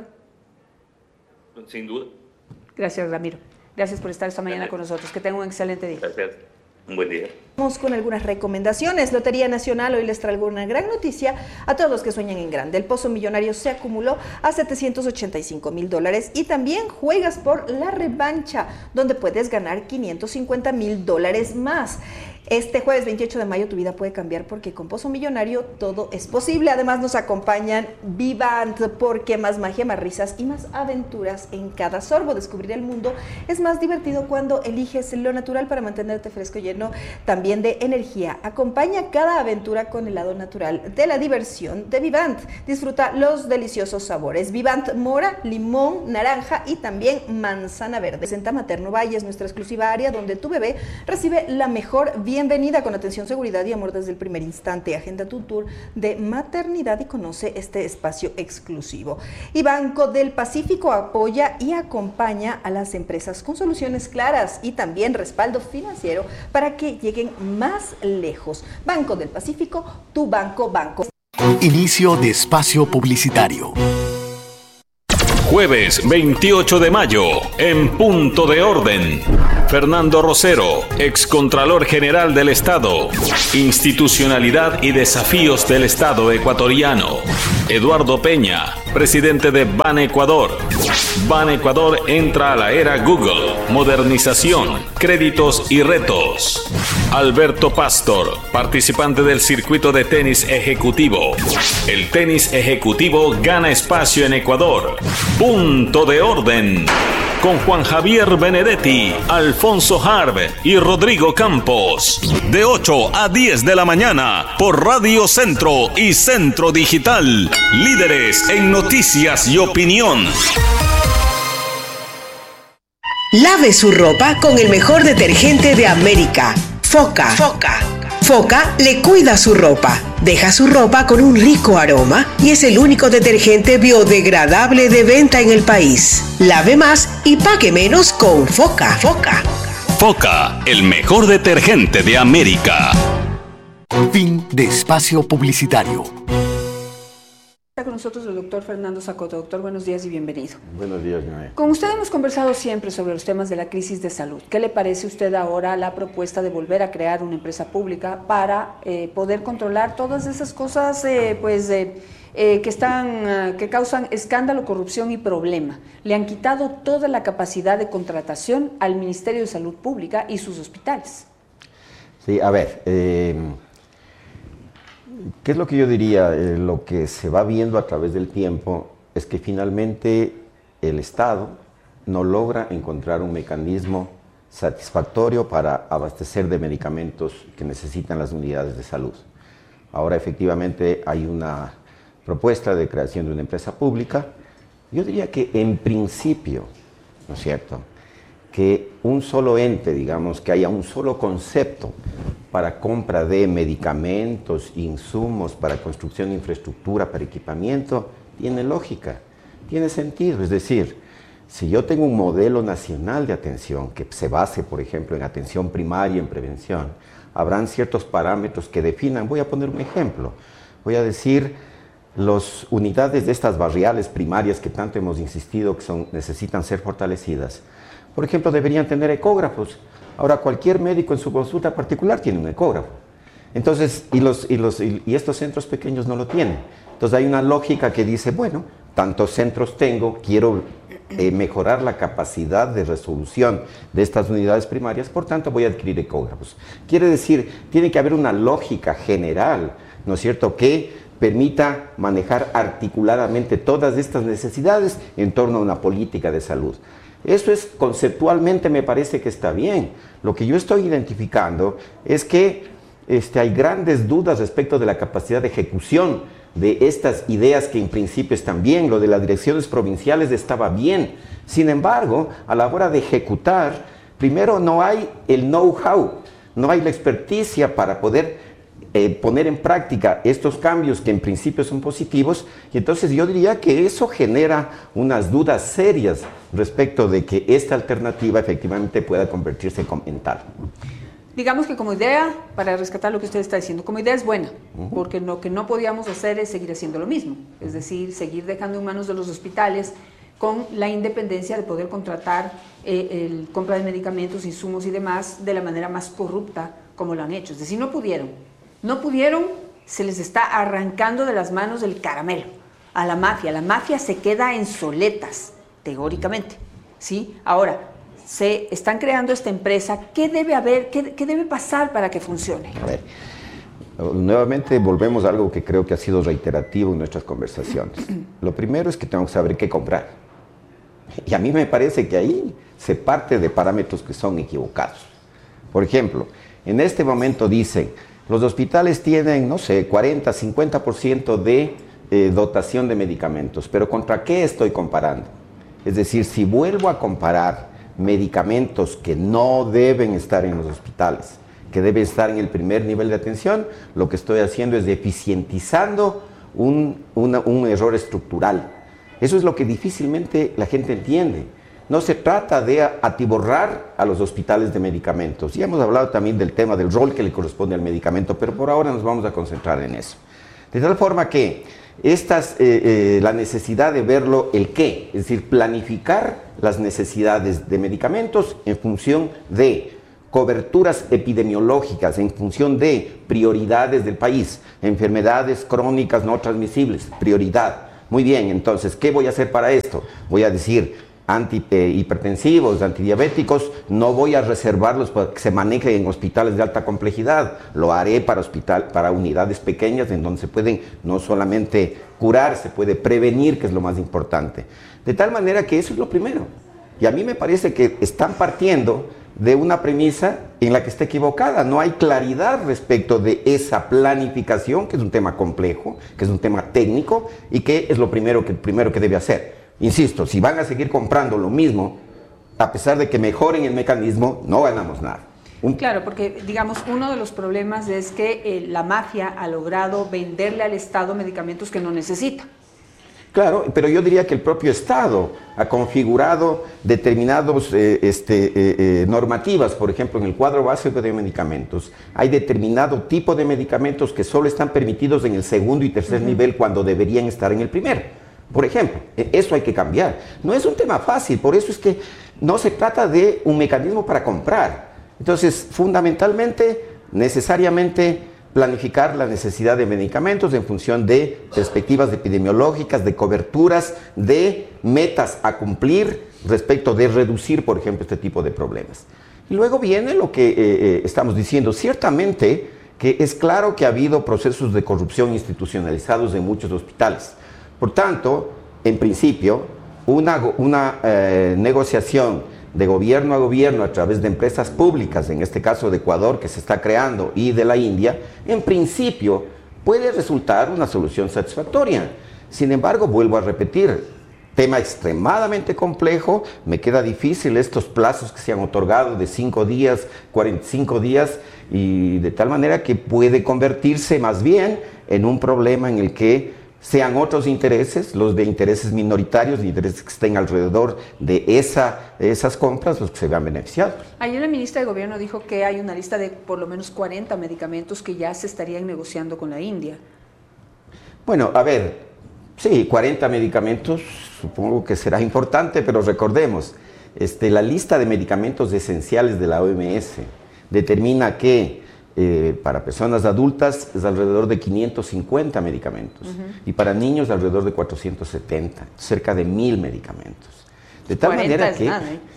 Sin duda. Gracias, Ramiro. Gracias por estar esta mañana con nosotros. Que tenga un excelente día. Gracias. Un buen día. Vamos con algunas recomendaciones. Lotería Nacional hoy les traigo una gran noticia a todos los que sueñan en grande. El pozo millonario se acumuló a $785,000 y también juegas por la revancha, donde puedes ganar $550,000 más. Este jueves 28 de mayo tu vida puede cambiar porque con Pozo Millonario todo es posible. Además nos acompañan Vivant porque más magia, más risas y más aventuras en cada sorbo. Descubrir el mundo es más divertido cuando eliges lo natural para mantenerte fresco, lleno también de energía. Acompaña cada aventura con el lado natural de la diversión de Vivant. Disfruta los deliciosos sabores. Vivant mora, limón, naranja y también manzana verde. Presenta Materno Valle, es nuestra exclusiva área donde tu bebé recibe la mejor bienvenida con atención, seguridad y amor desde el primer instante. Agenda tu tour de maternidad y conoce este espacio exclusivo. Y Banco del Pacífico apoya y acompaña a las empresas con soluciones claras y también respaldo financiero para que lleguen más lejos. Banco del Pacífico, tu banco. Inicio de espacio publicitario. Jueves 28 de mayo, en Punto de Orden. Fernando Rosero, excontralor general del Estado. Institucionalidad y desafíos del Estado ecuatoriano. Eduardo Peña, presidente de Ban Ecuador. Ban Ecuador entra a la era Google. Modernización, créditos y retos. Alberto Pastor, participante del circuito de tenis ejecutivo. El tenis ejecutivo gana espacio en Ecuador. Punto de orden. Con Juan Javier Benedetti, Alfonso Harb y Rodrigo Campos. De 8 a 10 de la mañana por Radio Centro y Centro Digital. Líderes en noticias y opinión. Lave su ropa con el mejor detergente de América. Foca. Foca le cuida su ropa, deja su ropa con un rico aroma y es el único detergente biodegradable de venta en el país. Lave más y pague menos con Foca. Foca, el mejor detergente de América. Fin de espacio publicitario. Está con nosotros el doctor Fernando Zacoto. Doctor, buenos días y bienvenido. Buenos días, Noé. Con usted hemos conversado siempre sobre los temas de la crisis de salud. ¿Qué le parece a usted ahora la propuesta de volver a crear una empresa pública para poder controlar todas esas cosas que causan escándalo, corrupción y problema? Le han quitado toda la capacidad de contratación al Ministerio de Salud Pública y sus hospitales. Sí, a ver, ¿qué es lo que yo diría? Lo que se va viendo a través del tiempo es que finalmente el Estado no logra encontrar un mecanismo satisfactorio para abastecer de medicamentos que necesitan las unidades de salud. Ahora efectivamente hay una propuesta de creación de una empresa pública. Yo diría que en principio, ¿no es cierto?, que un solo ente, digamos, que haya un solo concepto para compra de medicamentos, insumos, para construcción de infraestructura, para equipamiento, tiene lógica, tiene sentido. Es decir, si yo tengo un modelo nacional de atención que se base, por ejemplo, en atención primaria, en prevención, habrán ciertos parámetros que definan. Voy a poner un ejemplo. Voy a decir, las unidades de estas barriales primarias que tanto hemos insistido que necesitan ser fortalecidas, por ejemplo, deberían tener ecógrafos. Ahora, cualquier médico en su consulta particular tiene un ecógrafo. Entonces, y estos centros pequeños no lo tienen. Entonces, hay una lógica que dice, bueno, tantos centros tengo, quiero mejorar la capacidad de resolución de estas unidades primarias, por tanto, voy a adquirir ecógrafos. Quiere decir, tiene que haber una lógica general, ¿no es cierto?, que permita manejar articuladamente todas estas necesidades en torno a una política de salud. Eso es, conceptualmente me parece que está bien. Lo que yo estoy identificando es que hay grandes dudas respecto de la capacidad de ejecución de estas ideas que en principio están bien. Lo de las direcciones provinciales estaba bien. Sin embargo, a la hora de ejecutar, primero no hay el know-how, no hay la experticia para poder poner en práctica estos cambios que en principio son positivos, y entonces yo diría que eso genera unas dudas serias respecto de que esta alternativa efectivamente pueda convertirse en tal. Digamos que como idea, para rescatar lo que usted está diciendo, como idea es buena, porque lo que no podíamos hacer es seguir haciendo lo mismo, es decir, seguir dejando en manos de los hospitales con la independencia de poder contratar compra de medicamentos, insumos y demás de la manera más corrupta como lo han hecho. Es decir, no pudieron, se les está arrancando de las manos el caramelo a la mafia. La mafia se queda en soletas, teóricamente, ¿sí? Ahora, se están creando esta empresa. ¿Qué debe haber, qué debe pasar para que funcione? A ver, nuevamente volvemos a algo que creo que ha sido reiterativo en nuestras conversaciones. Lo primero es que tengo que saber qué comprar. Y a mí me parece que ahí se parte de parámetros que son equivocados. Por ejemplo, en este momento dicen, los hospitales tienen, no sé, 40, 50% de dotación de medicamentos, pero ¿contra qué estoy comparando? Es decir, si vuelvo a comparar medicamentos que no deben estar en los hospitales, que deben estar en el primer nivel de atención, lo que estoy haciendo es eficientizando un error estructural. Eso es lo que difícilmente la gente entiende. No se trata de atiborrar a los hospitales de medicamentos. Ya hemos hablado también del tema del rol que le corresponde al medicamento, pero por ahora nos vamos a concentrar en eso. De tal forma que la necesidad de verlo el qué, es decir, planificar las necesidades de medicamentos en función de coberturas epidemiológicas, en función de prioridades del país, enfermedades crónicas no transmisibles, prioridad. Muy bien, entonces, ¿qué voy a hacer para esto? Voy a decir, antihipertensivos, antidiabéticos, no voy a reservarlos para que se manejen en hospitales de alta complejidad, lo haré para unidades pequeñas en donde se pueden no solamente curar, se puede prevenir, que es lo más importante. De tal manera que eso es lo primero. Y a mí me parece que están partiendo de una premisa en la que está equivocada. No hay claridad respecto de esa planificación, que es un tema complejo, que es un tema técnico y que es lo primero que debe hacer. Insisto, si van a seguir comprando lo mismo, a pesar de que mejoren el mecanismo, no ganamos nada. Claro, porque digamos, uno de los problemas es que la mafia ha logrado venderle al Estado medicamentos que no necesita. Claro, pero yo diría que el propio Estado ha configurado determinadas normativas, por ejemplo, en el cuadro básico de medicamentos. Hay determinado tipo de medicamentos que solo están permitidos en el segundo y tercer nivel cuando deberían estar en el primer. Por ejemplo, eso hay que cambiar. No es un tema fácil, por eso es que no se trata de un mecanismo para comprar. Entonces, fundamentalmente, necesariamente, planificar la necesidad de medicamentos en función de perspectivas epidemiológicas, de coberturas, de metas a cumplir respecto de reducir, por ejemplo, este tipo de problemas. Y luego viene lo que estamos diciendo. Ciertamente que es claro que ha habido procesos de corrupción institucionalizados en muchos hospitales. Por tanto, en principio, una negociación de gobierno a gobierno a través de empresas públicas, en este caso de Ecuador, que se está creando, y de la India, en principio puede resultar una solución satisfactoria. Sin embargo, vuelvo a repetir, tema extremadamente complejo, me queda difícil estos plazos que se han otorgado de 5 días, 45 días, y de tal manera que puede convertirse más bien en un problema en el que sean otros intereses, los de intereses minoritarios, intereses que estén alrededor de esas compras, los que se vean beneficiados. Ayer la ministra de Gobierno dijo que hay una lista de por lo menos 40 medicamentos que ya se estarían negociando con la India. Bueno, a ver, sí, 40 medicamentos, supongo que será importante, pero recordemos, la lista de medicamentos esenciales de la OMS determina que para personas adultas es alrededor de 550 medicamentos y para niños alrededor de 470, cerca de 1000 medicamentos. De tal manera que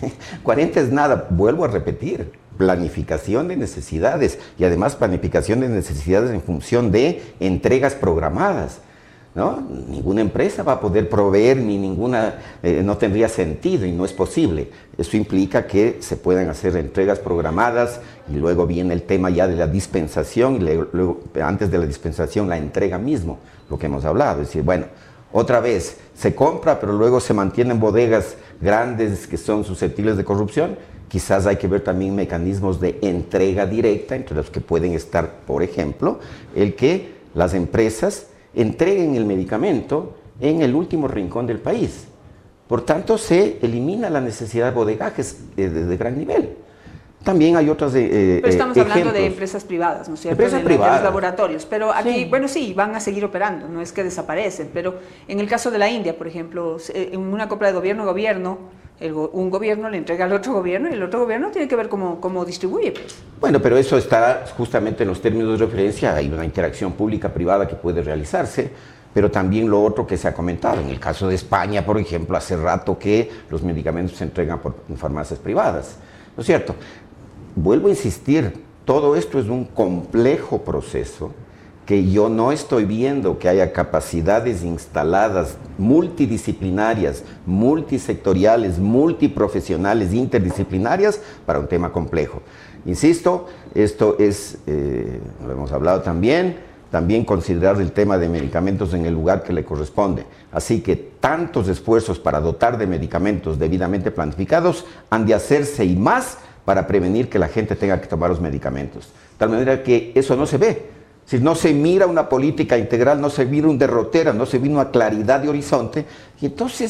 40 es nada, vuelvo a repetir, planificación de necesidades y además planificación de necesidades en función de entregas programadas. ¿No? Ninguna empresa va a poder proveer, ni ninguna, no tendría sentido y no es posible. Eso implica que se puedan hacer entregas programadas y luego viene el tema ya de la dispensación y luego, antes de la dispensación, la entrega mismo, lo que hemos hablado. Es decir, bueno, otra vez, se compra, pero luego se mantienen bodegas grandes que son susceptibles de corrupción. Quizás hay que ver también mecanismos de entrega directa, entre los que pueden estar, por ejemplo, el que las empresas entreguen el medicamento en el último rincón del país. Por tanto, se elimina la necesidad de bodegajes de gran nivel. También hay otras pero estamos hablando de empresas privadas, ¿no es cierto? Empresas privadas. De los laboratorios. Pero aquí, sí. Bueno, sí, van a seguir operando, no es que desaparecen. Pero en el caso de la India, por ejemplo, en una compra de gobierno a gobierno, un gobierno le entrega al otro gobierno y el otro gobierno tiene que ver cómo distribuye. Pues. Bueno, pero eso está justamente en los términos de referencia. Hay una interacción pública-privada que puede realizarse, pero también lo otro que se ha comentado. En el caso de España, por ejemplo, hace rato que los medicamentos se entregan por farmacias privadas, ¿no es cierto? Vuelvo a insistir, todo esto es un complejo proceso que yo no estoy viendo que haya capacidades instaladas multidisciplinarias, multisectoriales, multiprofesionales, interdisciplinarias para un tema complejo. Insisto, esto es, lo hemos hablado también considerar el tema de medicamentos en el lugar que le corresponde. Así que tantos esfuerzos para dotar de medicamentos debidamente planificados han de hacerse y más para prevenir que la gente tenga que tomar los medicamentos. De tal manera que eso no se ve. Si no se mira una política integral, no se mira un derrotero, no se mira una claridad de horizonte, y entonces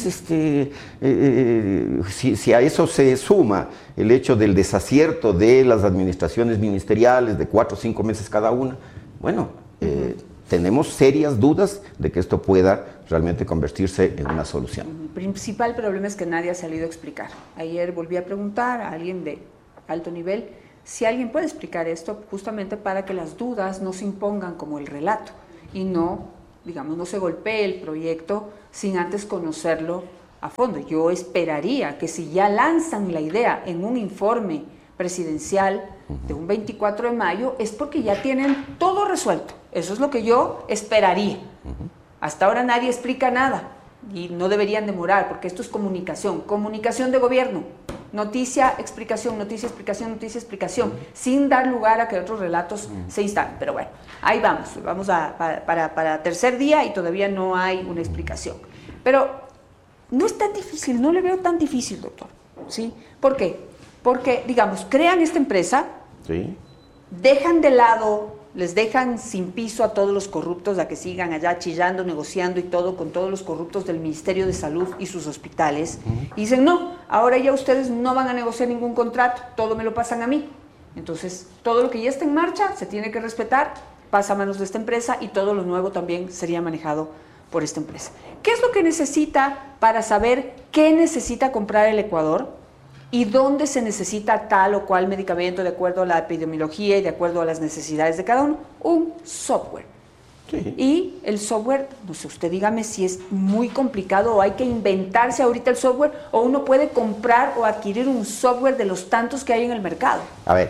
si a eso se suma el hecho del desacierto de las administraciones ministeriales de 4 o 5 meses cada una, bueno, tenemos serias dudas de que esto pueda realmente convertirse en una solución. El principal problema es que nadie ha salido a explicar. Ayer volví a preguntar a alguien de alto nivel si alguien puede explicar esto, justamente para que las dudas no se impongan como el relato y no, digamos, no se golpee el proyecto sin antes conocerlo a fondo. Yo esperaría que si ya lanzan la idea en un informe presidencial de un 24 de mayo, es porque ya tienen todo resuelto. Eso es lo que yo esperaría. Hasta ahora nadie explica nada y no deberían demorar, porque esto es comunicación de gobierno. Noticia, explicación, noticia, explicación, noticia, explicación, sin dar lugar a que otros relatos se instalen. Pero bueno, ahí vamos para tercer día y todavía no hay una explicación. Pero no es tan difícil, no le veo tan difícil, doctor. ¿Sí? ¿Por qué? Porque, digamos, crean esta empresa, ¿sí? Dejan de lado, les dejan sin piso a todos los corruptos a que sigan allá chillando, negociando y todo con todos los corruptos del Ministerio de Salud y sus hospitales. Y dicen, no, ahora ya ustedes no van a negociar ningún contrato, todo me lo pasan a mí. Entonces, todo lo que ya está en marcha se tiene que respetar, pasa a manos de esta empresa y todo lo nuevo también sería manejado por esta empresa. ¿Qué es lo que necesita para saber qué necesita comprar el Ecuador y dónde se necesita tal o cual medicamento de acuerdo a la epidemiología y de acuerdo a las necesidades de cada uno? Un software. Sí. Y el software, no sé, usted dígame si es muy complicado o hay que inventarse ahorita el software o uno puede comprar o adquirir un software de los tantos que hay en el mercado. A ver,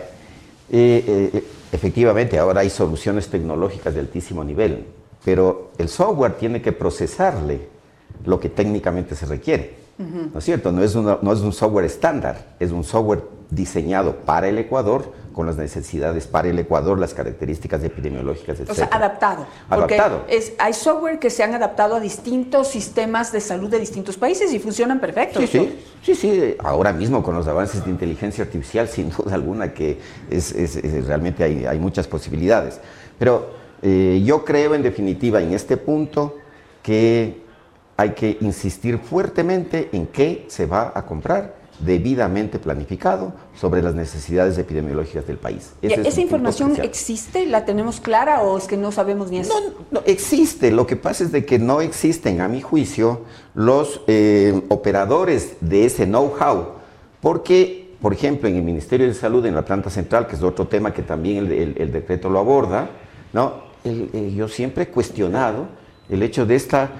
efectivamente ahora hay soluciones tecnológicas de altísimo nivel, pero el software tiene que procesarle lo que técnicamente se requiere. ¿No es cierto? No es un software estándar, es un software diseñado para el Ecuador, con las necesidades para el Ecuador, las características epidemiológicas, etc. O sea, adaptado. Adaptado. Hay software que se han adaptado a distintos sistemas de salud de distintos países y funcionan perfecto. Sí. Ahora mismo con los avances de inteligencia artificial, sin duda alguna que realmente hay muchas posibilidades. Pero yo creo en definitiva en este punto que hay que insistir fuertemente en qué se va a comprar debidamente planificado sobre las necesidades epidemiológicas del país. ¿Esa información existe? ¿La tenemos clara o es que no sabemos ni eso? No, existe. Lo que pasa es de que no existen, a mi juicio, los operadores de ese know-how. Porque, por ejemplo, en el Ministerio de Salud, en la planta central, que es otro tema que también el decreto lo aborda, ¿no? Yo siempre he cuestionado el hecho de esta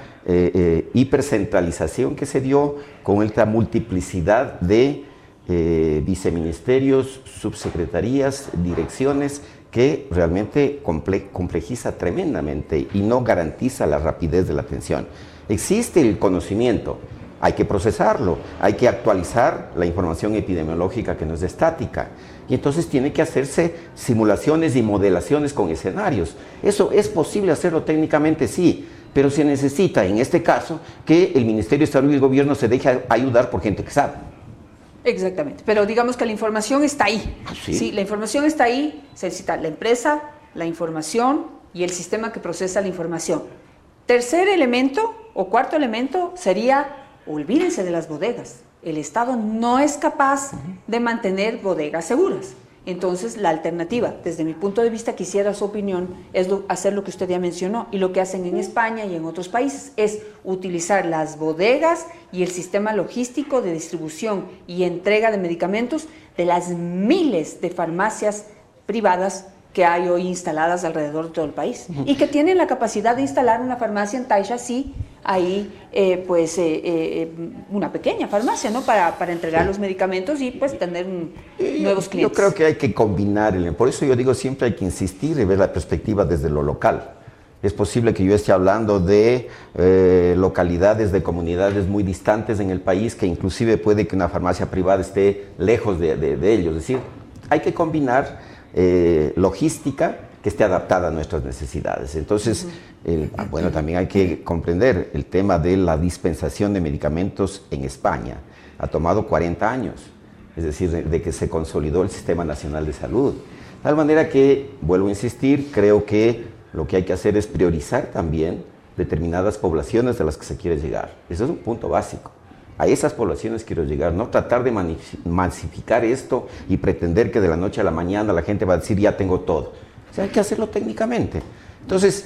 hipercentralización que se dio con esta multiplicidad de viceministerios, subsecretarías, direcciones, que realmente complejiza tremendamente y no garantiza la rapidez de la atención. Existe el conocimiento, hay que procesarlo, hay que actualizar la información epidemiológica que no es estática. Y entonces tiene que hacerse simulaciones y modelaciones con escenarios. ¿Eso es posible hacerlo técnicamente? Sí. Pero se necesita, en este caso, que el Ministerio de Salud y el Gobierno se deje ayudar por gente que sabe. Exactamente, pero digamos que la información está ahí. Sí, la información está ahí, se necesita la empresa, la información y el sistema que procesa la información. Tercer elemento o cuarto elemento sería, olvídense de las bodegas. El Estado no es capaz de mantener bodegas seguras. Entonces, la alternativa, desde mi punto de vista, quisiera su opinión, es hacer lo que usted ya mencionó y lo que hacen en España y en otros países, es utilizar las bodegas y el sistema logístico de distribución y entrega de medicamentos de las miles de farmacias privadas que hay hoy instaladas alrededor de todo el país y que tienen la capacidad de instalar una farmacia en Taisha, sí, ahí una pequeña farmacia, ¿no? Para entregar los medicamentos y pues tener nuevos clientes. Yo creo que hay que combinar, por eso yo digo siempre hay que insistir y ver la perspectiva desde lo local. Es posible que yo esté hablando de localidades, de comunidades muy distantes en el país, que inclusive puede que una farmacia privada esté lejos de ellos. Es decir, hay que combinar logística que esté adaptada a nuestras necesidades. Entonces, bueno, también hay que comprender el tema de la dispensación de medicamentos en España. Ha tomado 40 años, es decir, de que se consolidó el Sistema Nacional de Salud. De tal manera que, vuelvo a insistir, creo que lo que hay que hacer es priorizar también determinadas poblaciones de las que se quiere llegar. Ese es un punto básico. A esas poblaciones quiero llegar, no tratar de masificar esto y pretender que de la noche a la mañana la gente va a decir ya tengo todo. O sea, hay que hacerlo técnicamente. Entonces,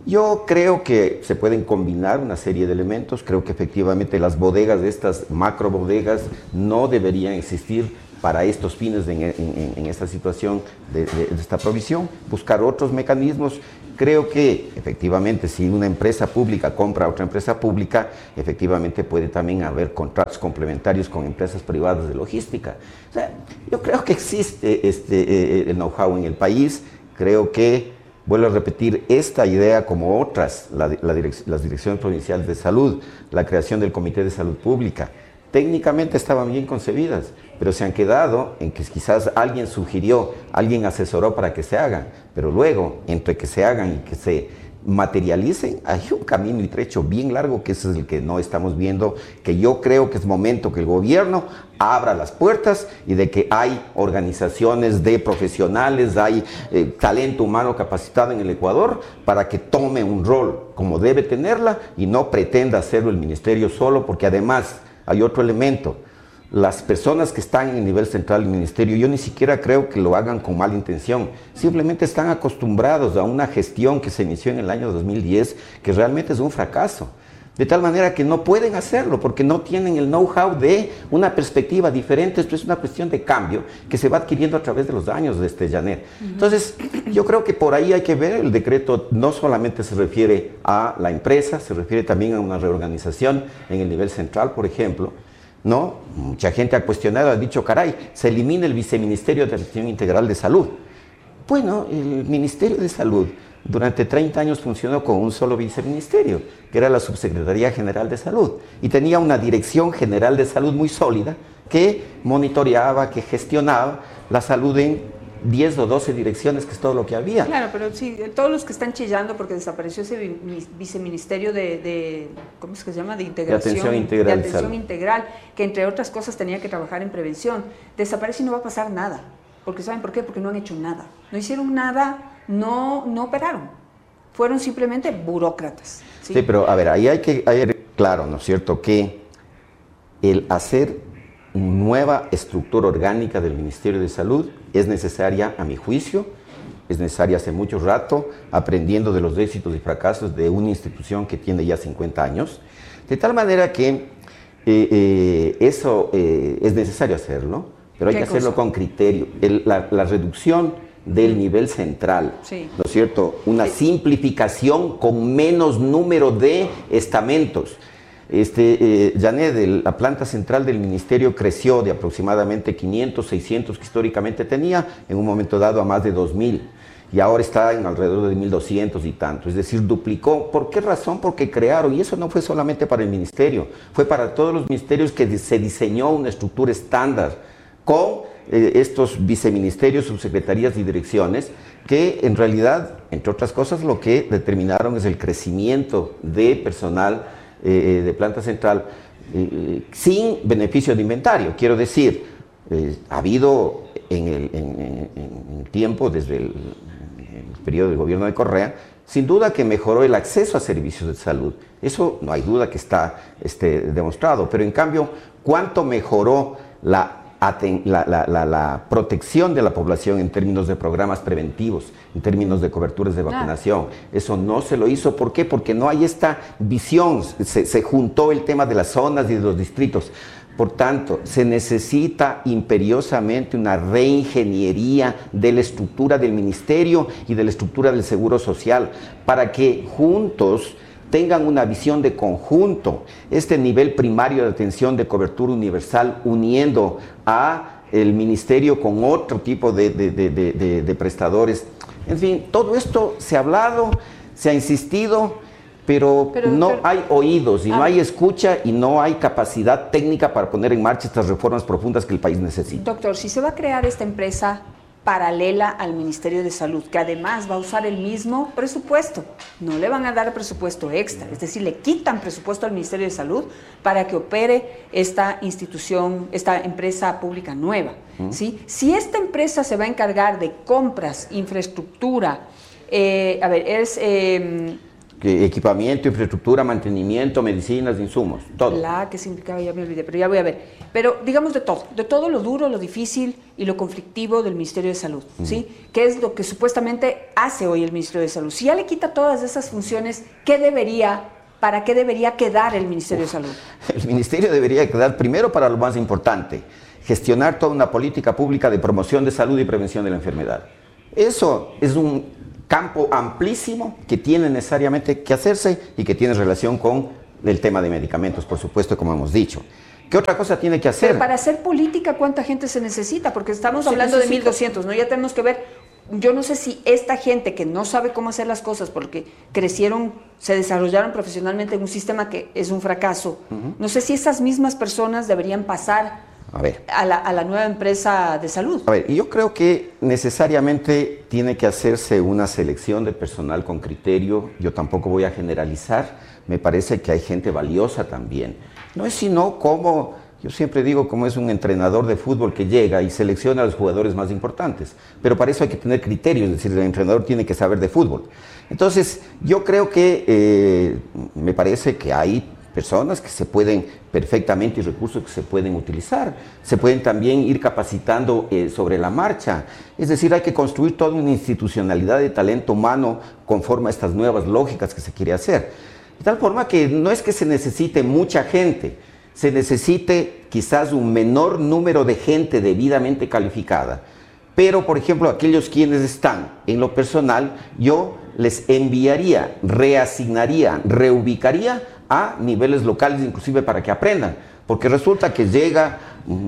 Yo creo que se pueden combinar una serie de elementos. Creo que efectivamente las bodegas, de estas macro bodegas, no deberían existir para estos fines en esta situación de esta provisión. Buscar otros mecanismos. Creo que efectivamente si una empresa pública compra a otra empresa pública, efectivamente puede también haber contratos complementarios con empresas privadas de logística. O sea, yo creo que existe el know-how en el país. Creo que, vuelvo a repetir, esta idea como otras, las direcciones provinciales de salud, la creación del Comité de Salud Pública, técnicamente estaban bien concebidas, pero se han quedado en que quizás alguien sugirió, alguien asesoró para que se hagan, pero luego, entre que se hagan y que se materialicen, hay un camino y trecho bien largo, que ese es el que no estamos viendo, que yo creo que es momento que el gobierno abra las puertas y de que hay organizaciones de profesionales, hay talento humano capacitado en el Ecuador para que tome un rol como debe tenerla y no pretenda hacerlo el ministerio solo, porque además hay otro elemento. Las personas que están en el nivel central del ministerio, yo ni siquiera creo que lo hagan con mala intención, simplemente están acostumbrados a una gestión que se inició en el año 2010, que realmente es un fracaso, de tal manera que no pueden hacerlo, porque no tienen el know-how de una perspectiva diferente. Esto es una cuestión de cambio que se va adquiriendo a través de los años, Janet. Entonces, yo creo que por ahí hay que ver, el decreto no solamente se refiere a la empresa, se refiere también a una reorganización en el nivel central, por ejemplo, ¿no? Mucha gente ha cuestionado, ha dicho, caray, se elimina el Viceministerio de Atención Integral de Salud. Bueno, el Ministerio de Salud durante 30 años funcionó con un solo viceministerio, que era la Subsecretaría General de Salud, y tenía una Dirección General de Salud muy sólida que monitoreaba, que gestionaba la salud en 10 o 12 direcciones, que es todo lo que había. Claro, pero sí, todos los que están chillando porque desapareció ese viceministerio de ¿cómo es que se llama? De integración, de atención integral, que entre otras cosas tenía que trabajar en prevención. Desaparece y no va a pasar nada. Porque ¿saben por qué? Porque no han hecho nada. No hicieron nada, no operaron. Fueron simplemente burócratas. Sí, pero a ver, ahí hay que claro, ¿no es cierto?, que el hacer nueva estructura orgánica del Ministerio de Salud es necesaria, a mi juicio, es necesaria hace mucho rato, aprendiendo de los éxitos y fracasos de una institución que tiene ya 50 años, de tal manera que eso es necesario hacerlo, pero hay que hacerlo con criterio. La reducción del nivel central, sí, ¿no es cierto? Una simplificación con menos número de estamentos. Janet, la planta central del ministerio creció de aproximadamente 500, 600 que históricamente tenía, en un momento dado a más de 2.000, y ahora está en alrededor de 1.200 y tanto, es decir, duplicó. ¿Por qué razón? Porque crearon, y eso no fue solamente para el ministerio, fue para todos los ministerios, que se diseñó una estructura estándar con estos viceministerios, subsecretarías y direcciones, que en realidad, entre otras cosas, lo que determinaron es el crecimiento de personal de planta central sin beneficio de inventario. Quiero decir, ha habido en el tiempo, desde el periodo del gobierno de Correa, sin duda que mejoró el acceso a servicios de salud. Eso no hay duda que está demostrado, pero en cambio, ¿cuánto mejoró la protección de la población en términos de programas preventivos, en términos de coberturas de vacunación? Eso no se lo hizo. ¿Por qué? Porque no hay esta visión. Se juntó el tema de las zonas y de los distritos. Por tanto, se necesita imperiosamente una reingeniería de la estructura del ministerio y de la estructura del Seguro Social, para que juntos tengan una visión de conjunto, este nivel primario de atención de cobertura universal, uniendo a el ministerio con otro tipo de prestadores. En fin, todo esto se ha hablado, se ha insistido, pero no hay oídos y no hay escucha y no hay capacidad técnica para poner en marcha estas reformas profundas que el país necesita. Doctor, si se va a crear esta empresa paralela al Ministerio de Salud, que además va a usar el mismo presupuesto, no le van a dar presupuesto extra, es decir, le quitan presupuesto al Ministerio de Salud para que opere esta institución, esta empresa pública nueva, ¿sí? Si esta empresa se va a encargar de compras, infraestructura, equipamiento, infraestructura, mantenimiento, medicinas, insumos, todo. La que significaba, ya me olvidé, pero ya voy a ver. Pero digamos de todo lo duro, lo difícil y lo conflictivo del Ministerio de Salud, ¿sí? ¿Qué es lo que supuestamente hace hoy el Ministerio de Salud? Si ya le quita todas esas funciones, ¿para qué debería quedar el Ministerio de Salud? El Ministerio debería quedar primero para lo más importante, gestionar toda una política pública de promoción de salud y prevención de la enfermedad. Eso es un campo amplísimo que tiene necesariamente que hacerse y que tiene relación con el tema de medicamentos, por supuesto, como hemos dicho. ¿Qué otra cosa tiene que hacer? Pero para hacer política, ¿cuánta gente se necesita? Porque estamos hablando de 1.200, ¿no? Ya tenemos que ver, yo no sé si esta gente que no sabe cómo hacer las cosas porque crecieron, se desarrollaron profesionalmente en un sistema que es un fracaso, no sé si esas mismas personas deberían pasar a la nueva empresa de salud. A ver, yo creo que necesariamente tiene que hacerse una selección de personal con criterio. Yo tampoco voy a generalizar, me parece que hay gente valiosa también. No es sino como, yo siempre digo, como es un entrenador de fútbol que llega y selecciona a los jugadores más importantes, pero para eso hay que tener criterios, es decir, el entrenador tiene que saber de fútbol. Entonces, yo creo que me parece que hay personas que se pueden perfectamente y recursos que se pueden utilizar. Se pueden también ir capacitando sobre la marcha. Es decir, hay que construir toda una institucionalidad de talento humano conforme a estas nuevas lógicas que se quiere hacer. De tal forma que no es que se necesite mucha gente, se necesite quizás un menor número de gente debidamente calificada. Pero, por ejemplo, aquellos quienes están en lo personal, yo les enviaría, reasignaría, reubicaría a niveles locales, inclusive para que aprendan, porque resulta que llega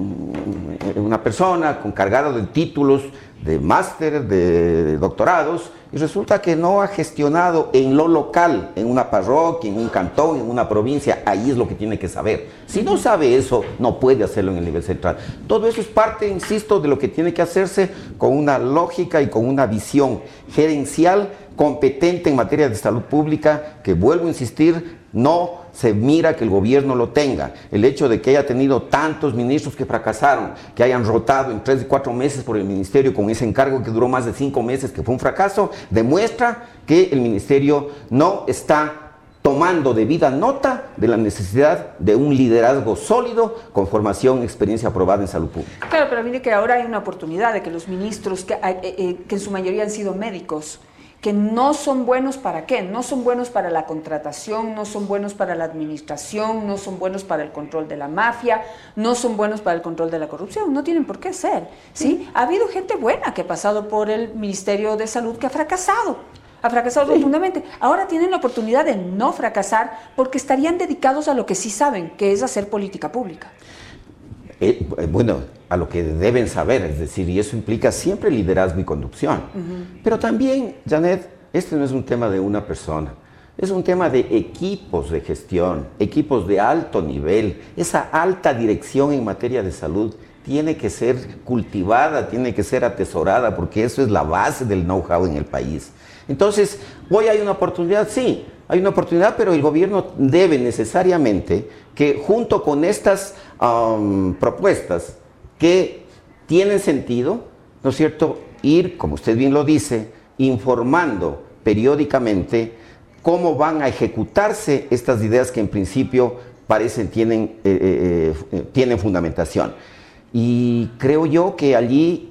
una persona cargada de títulos de máster, de doctorados, y resulta que no ha gestionado en lo local, en una parroquia, en un cantón, en una provincia. Ahí es lo que tiene que saber. Si no sabe eso, no puede hacerlo en el nivel central. Todo eso es parte, insisto, de lo que tiene que hacerse con una lógica y con una visión gerencial competente en materia de salud pública, que, vuelvo a insistir, no se mira que el gobierno lo tenga. El hecho de que haya tenido tantos ministros que fracasaron, que hayan rotado en 3 y 4 meses por el ministerio con ese encargo que duró más de 5 meses, que fue un fracaso, demuestra que el ministerio no está tomando debida nota de la necesidad de un liderazgo sólido con formación y experiencia aprobada en salud pública. Claro, pero mire que ahora hay una oportunidad de que los ministros, que en su mayoría han sido médicos, que no son buenos para qué, no son buenos para la contratación, no son buenos para la administración, no son buenos para el control de la mafia, no son buenos para el control de la corrupción, no tienen por qué ser, ¿sí? Ha habido gente buena que ha pasado por el Ministerio de Salud que ha fracasado rotundamente. Ahora tienen la oportunidad de no fracasar porque estarían dedicados a lo que sí saben, que es hacer política pública. Bueno, a lo que deben saber, es decir, y eso implica siempre liderazgo y conducción. Pero también, Janet, este no es un tema de una persona, es un tema de equipos de gestión, equipos de alto nivel. Esa alta dirección en materia de salud tiene que ser cultivada, tiene que ser atesorada, porque eso es la base del know-how en el país. Entonces, hoy hay una oportunidad, sí, hay una oportunidad, pero el gobierno debe necesariamente que, junto con estas propuestas que tienen sentido, ¿no es cierto?, ir, como usted bien lo dice, informando periódicamente cómo van a ejecutarse estas ideas que en principio parecen tienen fundamentación. Y creo yo que allí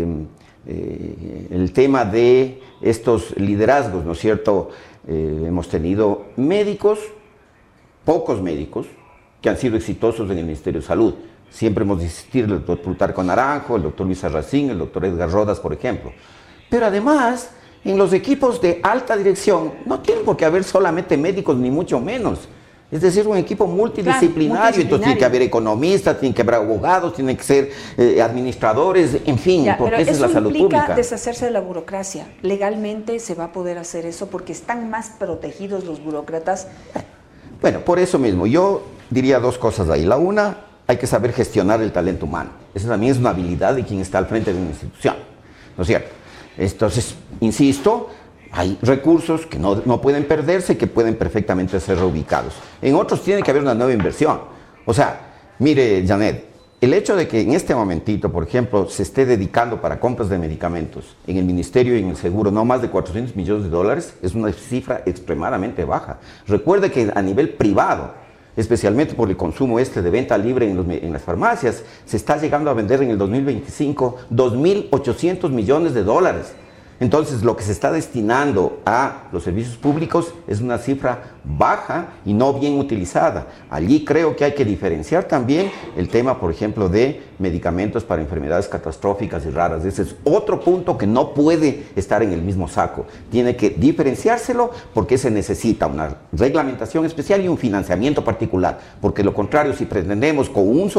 el tema de estos liderazgos, ¿no es cierto?, hemos tenido médicos, pocos médicos, que han sido exitosos en el Ministerio de Salud. Siempre hemos insistido el doctor Plutarco Naranjo, el doctor Luis Arracín, el doctor Edgar Rodas, por ejemplo. Pero además, en los equipos de alta dirección, no tienen por qué haber solamente médicos, ni mucho menos. Es decir, un equipo multidisciplinario, entonces tiene que haber economistas, tiene que haber abogados, tienen que ser administradores, en fin, porque esa es la salud pública. Eso implica deshacerse de la burocracia. Legalmente se va a poder hacer eso porque están más protegidos los burócratas. Bueno, por eso mismo, yo diría 2 cosas ahí. La una, hay que saber gestionar el talento humano. Esa también es una habilidad de quien está al frente de una institución, ¿no es cierto? Entonces, insisto, hay recursos que no pueden perderse, que pueden perfectamente ser reubicados. En otros tiene que haber una nueva inversión. O sea, mire, Janet, El hecho de que en este momentito, por ejemplo, se esté dedicando para compras de medicamentos en el Ministerio y en el Seguro no más de 400 millones de dólares es una cifra extremadamente baja. Recuerde que a nivel privado, especialmente por el consumo de venta libre en las farmacias, se está llegando a vender en el 2025 2.800 millones de dólares. Entonces, lo que se está destinando a los servicios públicos es una cifra baja y no bien utilizada. Allí creo que hay que diferenciar también el tema, por ejemplo, de medicamentos para enfermedades catastróficas y raras. Ese es otro punto que no puede estar en el mismo saco. Tiene que diferenciárselo porque se necesita una reglamentación especial y un financiamiento particular. Porque lo contrario, si pretendemos con un solo